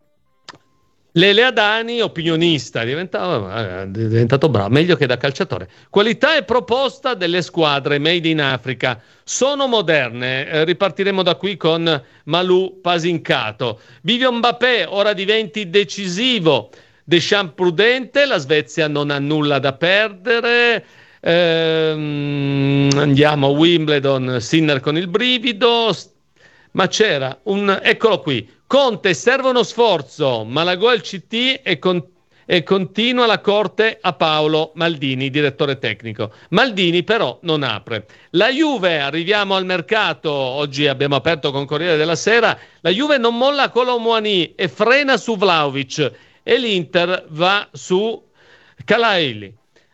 Lele Adani, opinionista, è diventato, è diventato bravo, meglio che da calciatore. Qualità e proposta delle squadre made in Africa sono moderne. Eh, ripartiremo da qui con Malù Pasincato. Vivio Mbappé ora diventi decisivo. Deschamps prudente, la Svezia non ha nulla da perdere. Ehm, andiamo a Wimbledon, Sinner con il brivido. Ma c'era un, eccolo qui, Conte serve uno sforzo, Malagò il C T e, con, e continua la corte a Paolo Maldini, direttore tecnico. Maldini però non apre. La Juve, arriviamo al mercato, oggi abbiamo aperto con Corriere della Sera, la Juve non molla Kolo Muani e frena su Vlahovic e l'Inter va su Kalaili.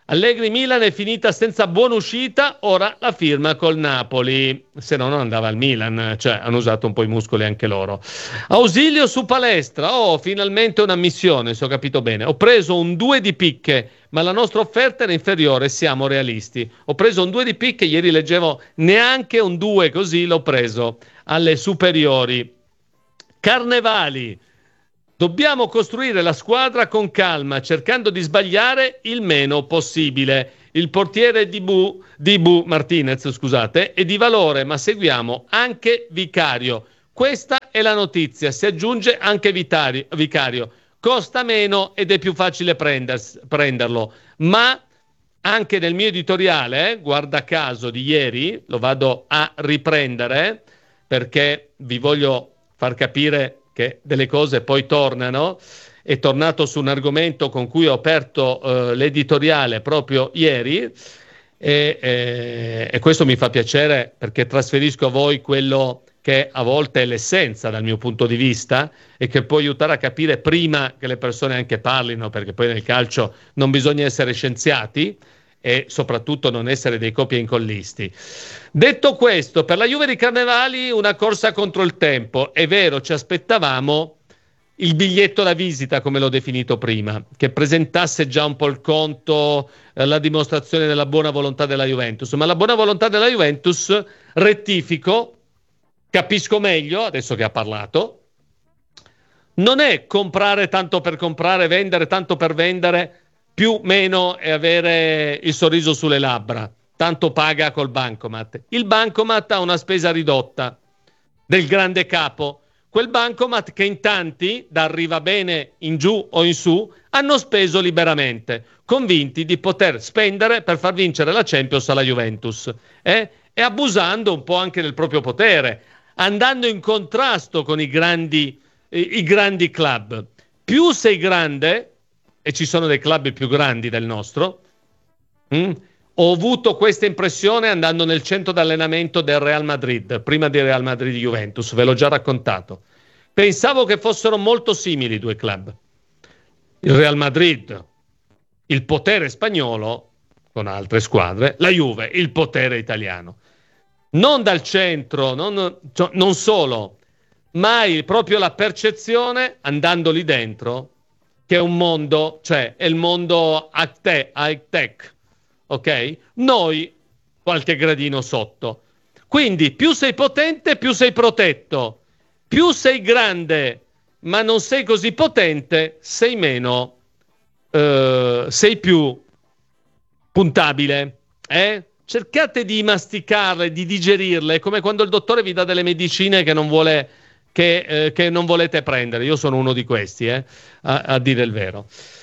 Allegri Milan è finita senza buona uscita, ora la firma col Napoli, se no non andava al Milan, cioè hanno usato un po' i muscoli anche loro. Ausilio su palestra, oh finalmente una missione, se ho capito bene, ho preso un due di picche, ma la nostra offerta era inferiore, siamo realisti. Ho preso un due di picche, ieri leggevo neanche un due così, l'ho preso alle superiori. Carnevali. Dobbiamo costruire la squadra con calma, cercando di sbagliare il meno possibile. Il portiere di Bu, di Bu Martinez, scusate, è di valore, ma seguiamo anche Vicario. Questa è la notizia, si aggiunge anche Vitario, Vicario. Costa meno ed è più facile prenders, prenderlo, ma anche nel mio editoriale, eh, guarda caso di ieri, lo vado a riprendere perché vi voglio far capire che delle cose poi tornano. È tornato su un argomento con cui ho aperto eh, l'editoriale proprio ieri e, e, e questo mi fa piacere perché trasferisco a voi quello che a volte è l'essenza dal mio punto di vista e che può aiutare a capire prima che le persone anche parlino, perché poi nel calcio non bisogna essere scienziati e soprattutto non essere dei copia incollisti. Detto questo, per la Juve di Carnevali una corsa contro il tempo. È vero, ci aspettavamo il biglietto da visita, come l'ho definito prima, che presentasse già un po' il conto, eh, la dimostrazione della buona volontà della Juventus, ma la buona volontà della Juventus, rettifico, capisco meglio, adesso che ha parlato, non è comprare tanto per comprare, vendere tanto per vendere, più meno e avere il sorriso sulle labbra, tanto paga col bancomat. Il bancomat ha una spesa ridotta del grande capo, quel bancomat che in tanti, da arriva bene in giù o in su, hanno speso liberamente, convinti di poter spendere per far vincere la Champions alla Juventus, eh? E abusando un po' anche del proprio potere, andando in contrasto con i grandi, i, i grandi club. Più sei grande, e ci sono dei club più grandi del nostro, mm? Ho avuto questa impressione andando nel centro d'allenamento del Real Madrid, prima di Real Madrid-Juventus, ve l'ho già raccontato. Pensavo che fossero molto simili i due club. Il Real Madrid, il potere spagnolo, con altre squadre, la Juve, il potere italiano. Non dal centro, non, cioè, non solo, ma proprio la percezione, andando lì dentro, che è un mondo, cioè è il mondo high-tech, ok? Noi qualche gradino sotto. Quindi più sei potente, più sei protetto. Più sei grande, ma non sei così potente, sei meno, eh, sei più puntabile. Eh? Cercate di masticarle, di digerirle, è come quando il dottore vi dà delle medicine che non vuole... Che, eh, che non volete prendere. Io sono uno di questi, eh, a, a dire il vero.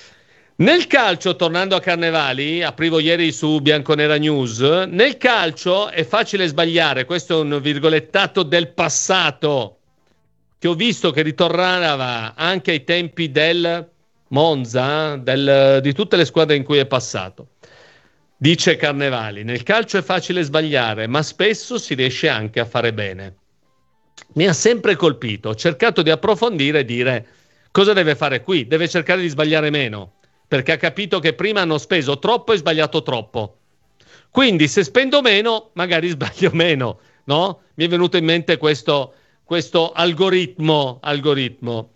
Nel calcio, tornando a Carnevali, aprivo ieri su Bianconera News, nel calcio è facile sbagliare, questo è un virgolettato del passato, che ho visto che ritornava anche ai tempi del Monza, del, di tutte le squadre in cui è passato. Dice Carnevali, nel calcio è facile sbagliare, ma spesso si riesce anche a fare bene. Mi ha sempre colpito, ho cercato di approfondire e dire cosa deve fare qui, deve cercare di sbagliare meno, perché ha capito che prima hanno speso troppo e sbagliato troppo. Quindi se spendo meno, magari sbaglio meno, no? Mi è venuto in mente questo, questo algoritmo, algoritmo.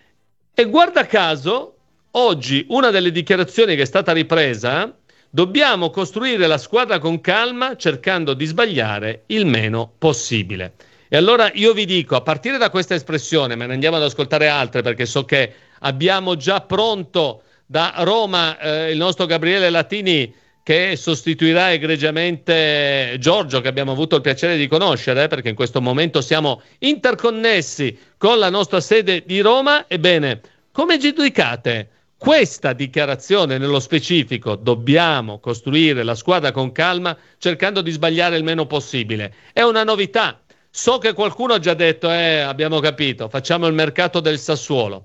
E guarda caso, oggi una delle dichiarazioni che è stata ripresa, dobbiamo costruire la squadra con calma, cercando di sbagliare il meno possibile. E allora io vi dico, a partire da questa espressione, ma ne andiamo ad ascoltare altre perché so che abbiamo già pronto da Roma eh, il nostro Gabriele Latini che sostituirà egregiamente Giorgio, che abbiamo avuto il piacere di conoscere, eh, perché in questo momento siamo interconnessi con la nostra sede di Roma. Ebbene, come giudicate questa dichiarazione nello specifico? Dobbiamo costruire la squadra con calma, cercando di sbagliare il meno possibile. È una novità. So che qualcuno ha già detto, eh, abbiamo capito, facciamo il mercato del Sassuolo.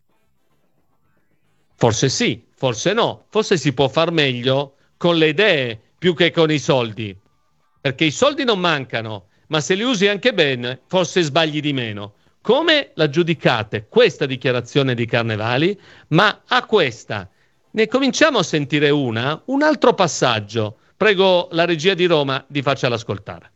Forse sì, forse no, forse si può far meglio con le idee più che con i soldi, perché i soldi non mancano, ma se li usi anche bene, forse sbagli di meno. Come la giudicate questa dichiarazione di Carnevali? Ma a questa Ne cominciamo a sentire una, un altro passaggio. Prego la regia di Roma di farcela ascoltare.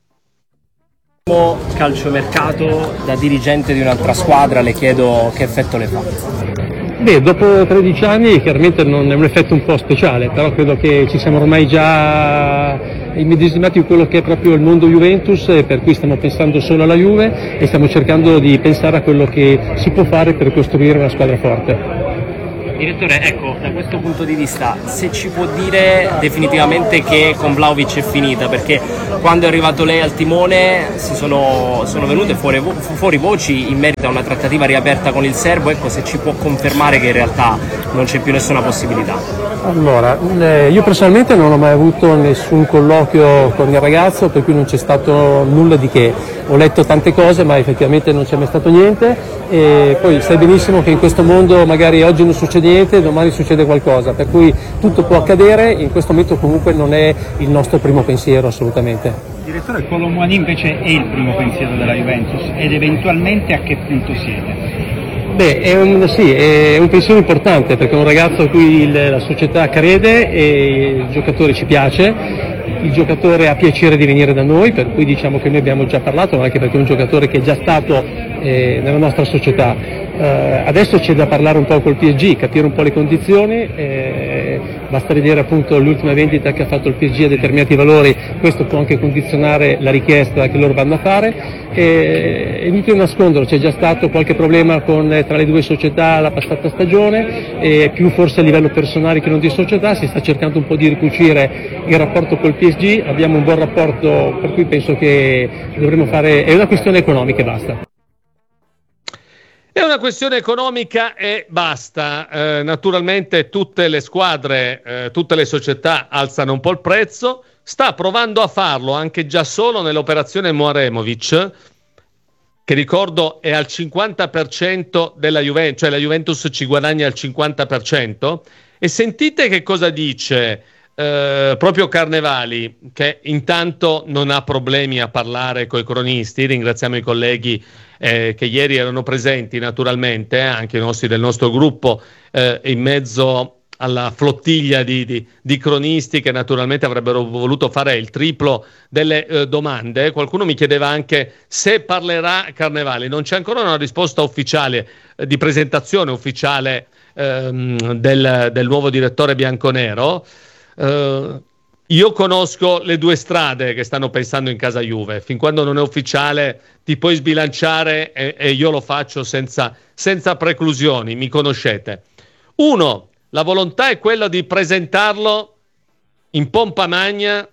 Calciomercato, da dirigente di un'altra squadra, le chiedo che effetto le fa. Beh, dopo tredici anni chiaramente non è un effetto un po' speciale, però credo che ci siamo ormai già immedesimati in quello che è proprio il mondo Juventus, e per cui stiamo pensando solo alla Juve e stiamo cercando di pensare a quello che si può fare per costruire una squadra forte. Direttore, ecco, da questo punto di vista, se ci può dire definitivamente che con Vlahovic è finita, perché quando è arrivato lei al timone si sono, sono venute fuori, fuori voci in merito a una trattativa riaperta con il serbo, ecco, se ci può confermare che in realtà non c'è più nessuna possibilità. Allora, eh, io personalmente non ho mai avuto nessun colloquio con il ragazzo, per cui non c'è stato nulla di che. Ho letto tante cose, ma effettivamente non c'è mai stato niente, e poi sai benissimo che in questo mondo magari oggi non succede niente, domani succede qualcosa, per cui tutto può accadere. In questo momento comunque non è il nostro primo pensiero, assolutamente. Direttore, Kolo Muani invece è il primo pensiero della Juventus, ed eventualmente a che punto siete? Beh, è un, sì, è un pensiero importante, perché è un ragazzo a cui il, la società crede e il giocatore ci piace. Il giocatore ha piacere di venire da noi, per cui diciamo che noi abbiamo già parlato, anche perché è un giocatore che è già stato eh, nella nostra società. Eh, adesso c'è da parlare un po' col P S G, capire un po' le condizioni, eh, basta vedere appunto l'ultima vendita che ha fatto il P S G a determinati valori, questo può anche condizionare la richiesta che loro vanno a fare. E, è inutile nasconderlo, c'è già stato qualche problema con, tra le due società la passata stagione, e più forse a livello personale che non di società. Si sta cercando un po' di ricucire il rapporto col P S G, abbiamo un buon rapporto, per cui penso che dovremo fare, è una questione economica e basta. È una questione economica e basta. Eh, naturalmente tutte le squadre, eh, tutte le società alzano un po' il prezzo. Sta provando a farlo anche già solo nell'operazione Moaremovic, che ricordo è al cinquanta per cento della Juventus, cioè la Juventus ci guadagna al cinquanta per cento. E sentite che cosa dice eh, proprio Carnevali, che intanto non ha problemi a parlare coi cronisti. Ringraziamo i colleghi Eh, che ieri erano presenti, naturalmente, eh, anche i nostri del nostro gruppo, eh, in mezzo alla flottiglia di, di, di cronisti che naturalmente avrebbero voluto fare il triplo delle eh, domande. Qualcuno mi chiedeva anche se parlerà Carnevali. Non c'è ancora una risposta ufficiale, eh, di presentazione ufficiale ehm, del, del nuovo direttore bianconero. Eh, Io conosco le due strade che stanno pensando in casa Juve. Fin quando non è ufficiale ti puoi sbilanciare, e, e io lo faccio senza, senza preclusioni, mi conoscete. Uno, la volontà è quella di presentarlo in pompa magna,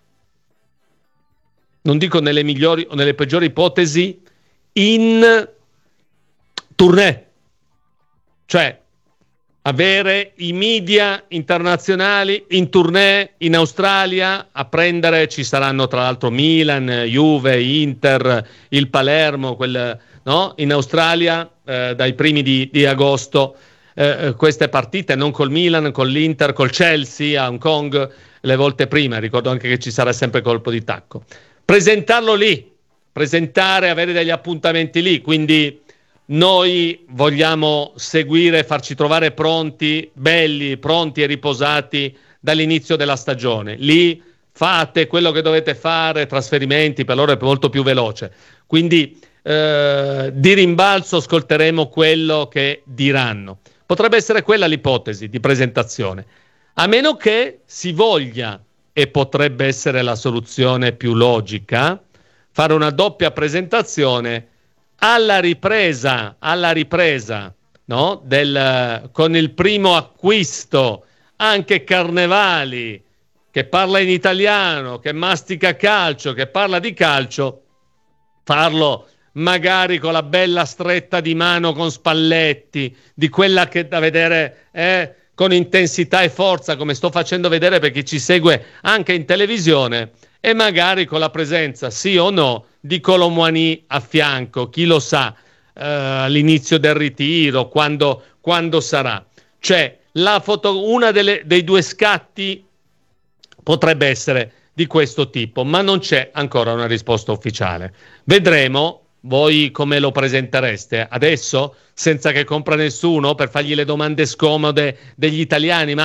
non dico nelle migliori o nelle peggiori ipotesi, in tournée. Cioè, avere i media internazionali in tournée in Australia a prendere, ci saranno tra l'altro Milan, Juve, Inter, il Palermo, quel, no? In Australia eh, dai primi di, di agosto, eh, queste partite, non col Milan, con l'Inter, col Chelsea a Hong Kong le volte prima. Ricordo anche che ci sarà sempre colpo di tacco. Presentarlo lì, presentare, avere degli appuntamenti lì, quindi noi vogliamo seguire, farci trovare pronti, belli, pronti e riposati dall'inizio della stagione. Lì fate quello che dovete fare, trasferimenti, per loro è molto più veloce. Quindi eh, di rimbalzo ascolteremo quello che diranno. Potrebbe essere quella l'ipotesi di presentazione, a meno che si voglia, e potrebbe essere la soluzione più logica, fare una doppia presentazione alla ripresa, alla ripresa, no? Del, con il primo acquisto, anche Carnevali, che parla in italiano, che mastica calcio, che parla di calcio, farlo magari con la bella stretta di mano con Spalletti, di quella che da vedere è con intensità e forza, come sto facendo vedere per chi ci segue anche in televisione, e magari con la presenza, sì o no, di Kolo Muani a fianco, chi lo sa, eh, all'inizio del ritiro, quando, quando sarà. Cioè, la foto, una delle, dei due scatti potrebbe essere di questo tipo, ma non c'è ancora una risposta ufficiale. Vedremo. Voi come lo presentereste? Adesso? Senza che compra nessuno, per fargli le domande scomode degli italiani? Ma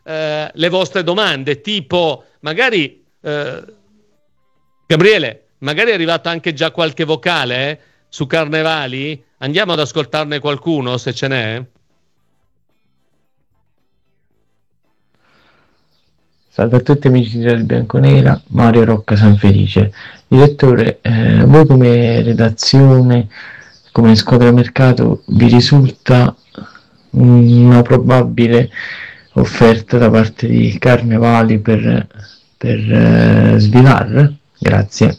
eh, le vostre domande, tipo magari eh, Gabriele, magari è arrivato anche già qualche vocale eh, su Carnevali, andiamo ad ascoltarne qualcuno se ce n'è. Salve a tutti amici di Bianconera, Mario Rocca Sanfelice. Direttore, eh, voi come redazione, come squadra mercato, vi risulta una probabile offerta da parte di Carnevali per, per eh, Svilar? Grazie.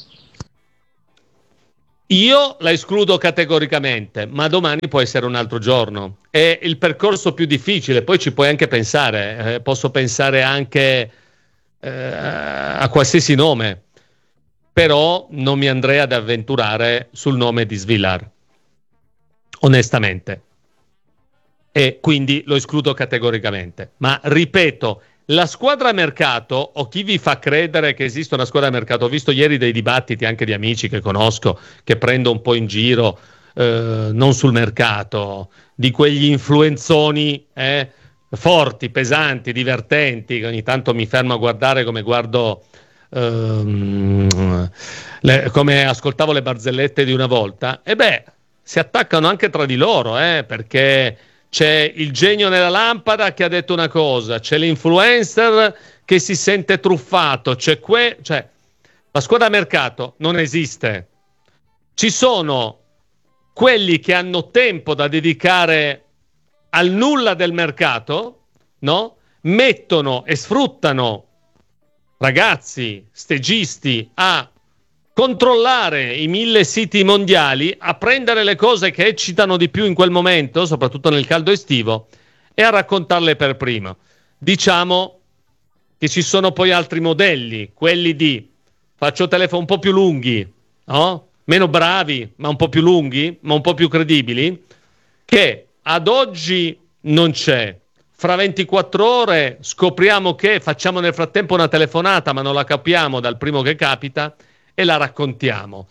Io la escludo categoricamente, ma domani può essere un altro giorno. È il percorso più difficile, poi ci puoi anche pensare, eh, posso pensare anche eh, a qualsiasi nome, però non mi andrei ad avventurare sul nome di Svilar, onestamente. E quindi lo escludo categoricamente. Ma ripeto, la squadra mercato, o chi vi fa credere che esista una squadra mercato, ho visto ieri dei dibattiti anche di amici che conosco, che prendo un po' in giro, eh, non sul mercato, di quegli influenzoni eh, forti, pesanti, divertenti, che ogni tanto mi fermo a guardare come guardo, ehm, le, come ascoltavo le barzellette di una volta, e beh, si attaccano anche tra di loro, eh, perché c'è il genio nella lampada che ha detto una cosa, c'è l'influencer che si sente truffato, c'è que... cioè, la squadra mercato non esiste. Ci sono quelli che hanno tempo da dedicare al nulla del mercato, no? Mettono e sfruttano ragazzi, stagisti a controllare i mille siti mondiali, a prendere le cose che eccitano di più in quel momento, soprattutto nel caldo estivo, e a raccontarle per primo. Diciamo che ci sono poi altri modelli, quelli di faccio telefoni un po' più lunghi, no? Meno bravi, ma un po' più lunghi, ma un po' più credibili, che ad oggi non c'è. Fra ventiquattro ore scopriamo che facciamo nel frattempo una telefonata, ma non la capiamo dal primo che capita, e la raccontiamo.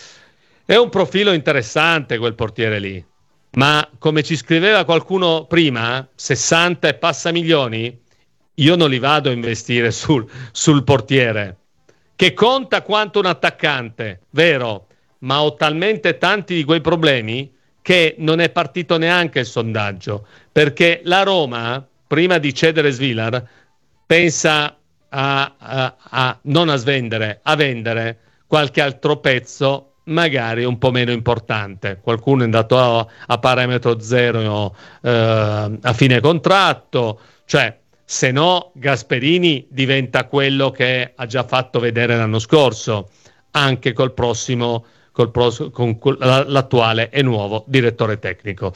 È un profilo interessante quel portiere lì, ma come ci scriveva qualcuno prima, sessanta e passa milioni, io non li vado a investire sul, sul portiere, che conta quanto un attaccante, vero, ma ho talmente tanti di quei problemi che non è partito neanche il sondaggio, perché la Roma, prima di cedere Svilar, pensa a, a, a non a svendere, a vendere qualche altro pezzo magari un po' meno importante. Qualcuno è andato a, a parametro zero eh, a fine contratto, cioè se no Gasperini diventa quello che ha già fatto vedere l'anno scorso, anche col prossimo col pros- con l'attuale e nuovo direttore tecnico.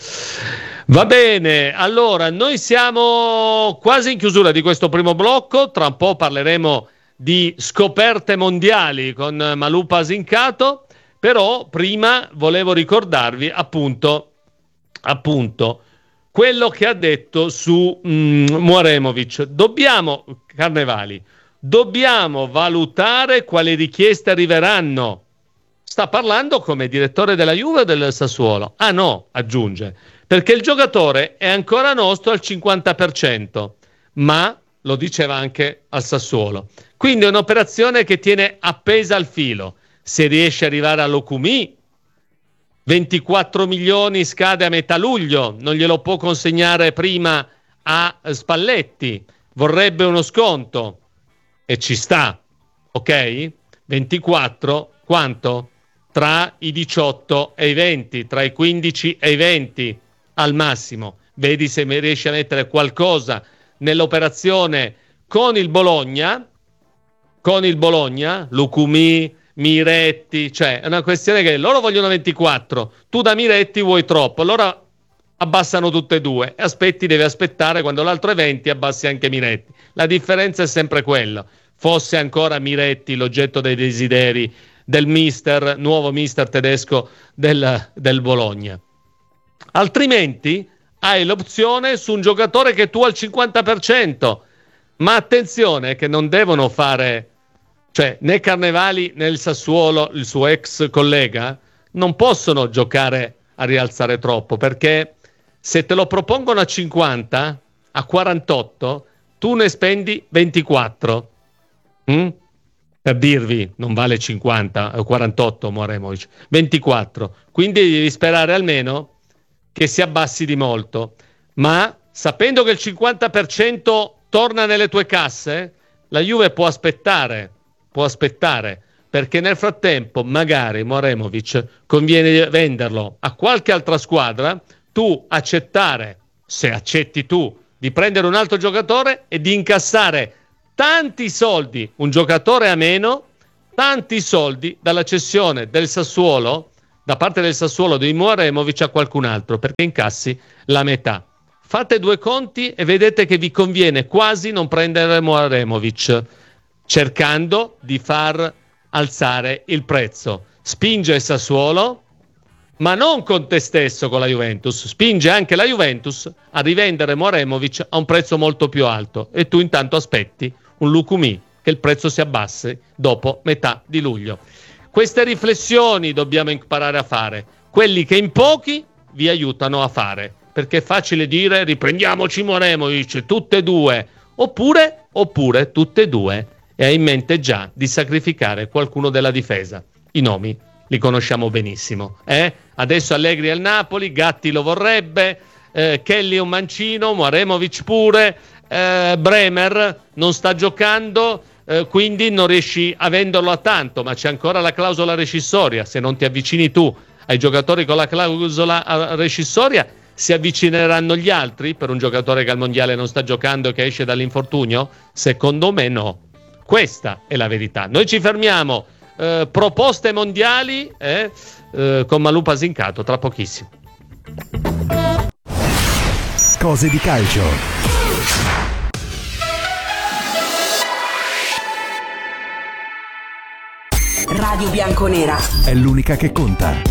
Va bene, allora noi siamo quasi in chiusura di questo primo blocco, tra un po' parleremo di scoperte mondiali con Malou Pasincato, però prima volevo ricordarvi appunto, appunto quello che ha detto su mm, Muaremovic. Dobbiamo, Carnevali, dobbiamo valutare quali richieste arriveranno. Sta parlando come direttore della Juve o del Sassuolo? Ah no, aggiunge, perché il giocatore è ancora nostro al cinquanta per cento, ma lo diceva anche al Sassuolo. Quindi è un'operazione che tiene appesa al filo. Se riesce ad arrivare all'Okumi, ventiquattro milioni scade a metà luglio, non glielo può consegnare prima a Spalletti, vorrebbe uno sconto e ci sta, ok? ventiquattro, quanto? Tra i diciotto e i venti, tra i quindici e i venti al massimo. Vedi se riesce a mettere qualcosa nell'operazione con il Bologna, con il Bologna, Lucumí, Miretti, cioè è una questione che loro vogliono ventiquattro, tu da Miretti vuoi troppo, allora abbassano tutte e due e aspetti, devi aspettare quando l'altro è venti abbassi anche Miretti. La differenza è sempre quella, fosse ancora Miretti l'oggetto dei desideri del mister, nuovo mister tedesco del, del Bologna. Altrimenti hai l'opzione su un giocatore che tu al cinquanta per cento, ma attenzione che non devono fare, cioè né Carnevali né il Sassuolo, il suo ex collega, non possono giocare a rialzare troppo, perché se te lo propongono a cinquanta, a quarantotto, tu ne spendi ventiquattro. Mm? Per dirvi, non vale cinquanta o quarantotto Moremovic, ventiquattro. Quindi devi sperare almeno che si abbassi di molto. Ma sapendo che il cinquanta per cento torna nelle tue casse, la Juve può aspettare, può aspettare, perché nel frattempo magari Moremovic conviene venderlo a qualche altra squadra, tu accettare, se accetti tu, di prendere un altro giocatore e di incassare tanti soldi, un giocatore a meno, tanti soldi dalla cessione del Sassuolo, da parte del Sassuolo di Moremovic a qualcun altro, perché incassi la metà. Fate due conti e vedete che vi conviene quasi non prendere Moremovic, cercando di far alzare il prezzo. Spinge il Sassuolo, ma non con te stesso, con la Juventus, spinge anche la Juventus a rivendere Moremovic a un prezzo molto più alto, e tu intanto aspetti un Lukumi che il prezzo si abbassi dopo metà di luglio. Queste riflessioni dobbiamo imparare a fare, quelli che in pochi vi aiutano a fare, perché è facile dire riprendiamoci Moremovic tutte e due, oppure, oppure tutte e due e hai in mente già di sacrificare qualcuno della difesa. I nomi li conosciamo benissimo, eh? Adesso Allegri al Napoli, Gatti lo vorrebbe, eh, Kelly è un mancino, Moremovic pure, eh, Bremer non sta giocando, eh, quindi non riesci a venderlo a tanto, ma c'è ancora la clausola rescissoria. Se non ti avvicini tu ai giocatori con la clausola rescissoria, si avvicineranno gli altri per un giocatore che al mondiale non sta giocando e che esce dall'infortunio? Secondo me no. Questa è la verità. Noi ci fermiamo. Eh, proposte mondiali eh, eh, con Malù Pasincato tra pochissimo. Cose di calcio. Radio Bianconera È l'unica che conta.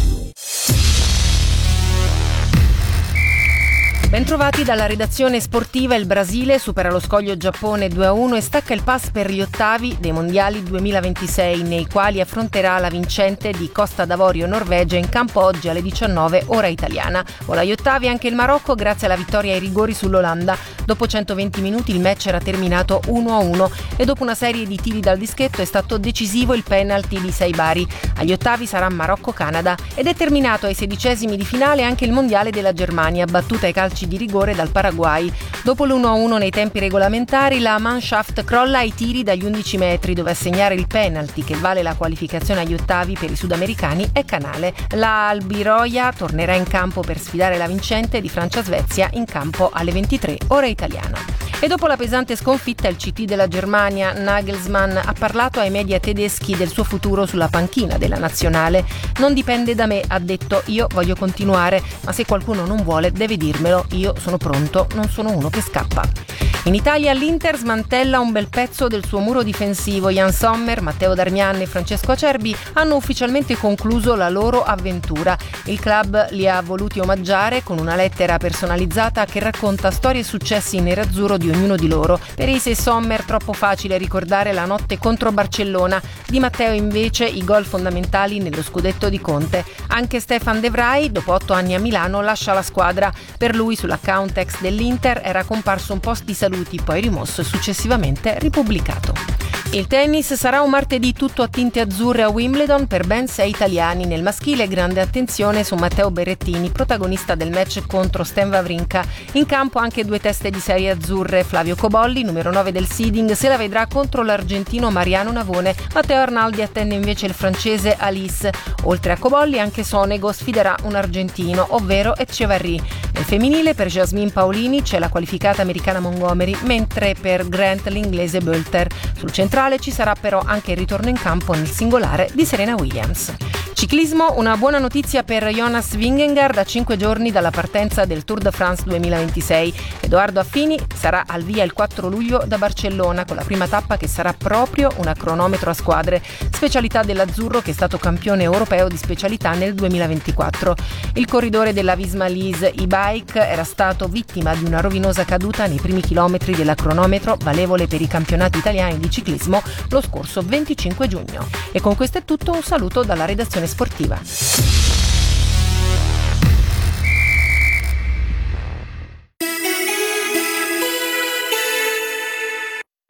Bentrovati dalla redazione sportiva. Il Brasile supera lo scoglio Giappone due a uno e stacca il pass per gli ottavi dei mondiali duemilaventisei, nei quali affronterà la vincente di Costa d'Avorio Norvegia in campo oggi alle diciannove ora italiana. Vola agli ottavi anche il Marocco grazie alla vittoria ai rigori sull'Olanda. Dopo centoventi minuti il match era terminato uno a uno e dopo una serie di tiri dal dischetto è stato decisivo il penalty di Saibari. Agli ottavi sarà Marocco-Canada ed è terminato ai sedicesimi di finale anche il mondiale della Germania, battuta ai calci di rigore dal Paraguay. Dopo l'uno a uno nei tempi regolamentari, la Mannschaft crolla ai tiri dagli undici metri, dove a segnare il penalty che vale la qualificazione agli ottavi per i sudamericani è Canale. La Albiroia tornerà in campo per sfidare la vincente di Francia-Svezia in campo alle ventitré ora italiana. E dopo la pesante sconfitta, il C T della Germania, Nagelsmann, ha parlato ai media tedeschi del suo futuro sulla panchina della nazionale. Non dipende da me, ha detto, io voglio continuare, ma se qualcuno non vuole deve dirmelo, io sono pronto, non sono uno che scappa. In Italia l'Inter smantella un bel pezzo del suo muro difensivo. Jan Sommer, Matteo Darmian e Francesco Acerbi hanno ufficialmente concluso la loro avventura. Il club li ha voluti omaggiare con una lettera personalizzata che racconta storie e successi in nerazzurro di ognuno di loro. Per Ise e Sommer troppo facile ricordare la notte contro Barcellona, di Matteo invece i gol fondamentali nello scudetto di Conte. Anche Stefan De Vrij, dopo otto anni a Milano, lascia la squadra. Per lui sull'account ex dell'Inter era comparso un post di saluti, poi rimosso e successivamente ripubblicato. Il tennis sarà un martedì tutto a tinte azzurre a Wimbledon per ben sei italiani. Nel maschile grande attenzione su Matteo Berrettini, protagonista del match contro Stan Wawrinka. In campo anche due teste di serie azzurre. Flavio Cobolli, numero nove del seeding, se la vedrà contro l'argentino Mariano Navone. Matteo Arnaldi attende invece il francese Alice. Oltre a Cobolli anche Sonego sfiderà un argentino, ovvero Etcheverry. Nel femminile per Jasmine Paolini c'è la qualificata americana Montgomery, mentre per Grant l'inglese Bölter. Sul centrale ci sarà però anche il ritorno in campo nel singolare di Serena Williams. Ciclismo, una buona notizia per Jonas Vingegaard a cinque giorni dalla partenza del Tour de France duemilaventisei. Edoardo Affini sarà al via il quattro luglio da Barcellona con la prima tappa che sarà proprio una cronometro a squadre, specialità dell'azzurro che è stato campione europeo di specialità nel duemilaventiquattro. Il corridore della Visma Lease e-bike era stato vittima di una rovinosa caduta nei primi chilometri della cronometro valevole per i campionati italiani di ciclismo lo scorso venticinque giugno. E con questo è tutto, un saluto dalla redazione sportiva.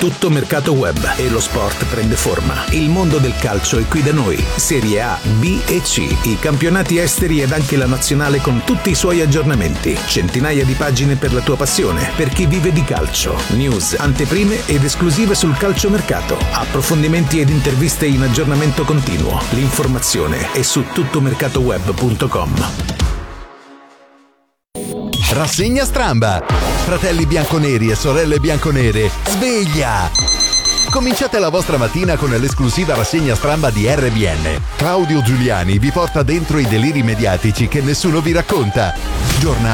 Tutto Mercato Web e lo sport prende forma. Il mondo del calcio è qui da noi. Serie A, B e C, i campionati esteri ed anche la nazionale con tutti i suoi aggiornamenti. Centinaia di pagine per la tua passione, per chi vive di calcio. News, anteprime ed esclusive sul calciomercato. Approfondimenti ed interviste in aggiornamento continuo. L'informazione è su tuttomercatoweb punto com. Rassegna Stramba. Fratelli bianconeri e sorelle bianconere, sveglia! Cominciate la vostra mattina con l'esclusiva rassegna Stramba di R B N. Claudio Giuliani vi porta dentro i deliri mediatici che nessuno vi racconta. Giornali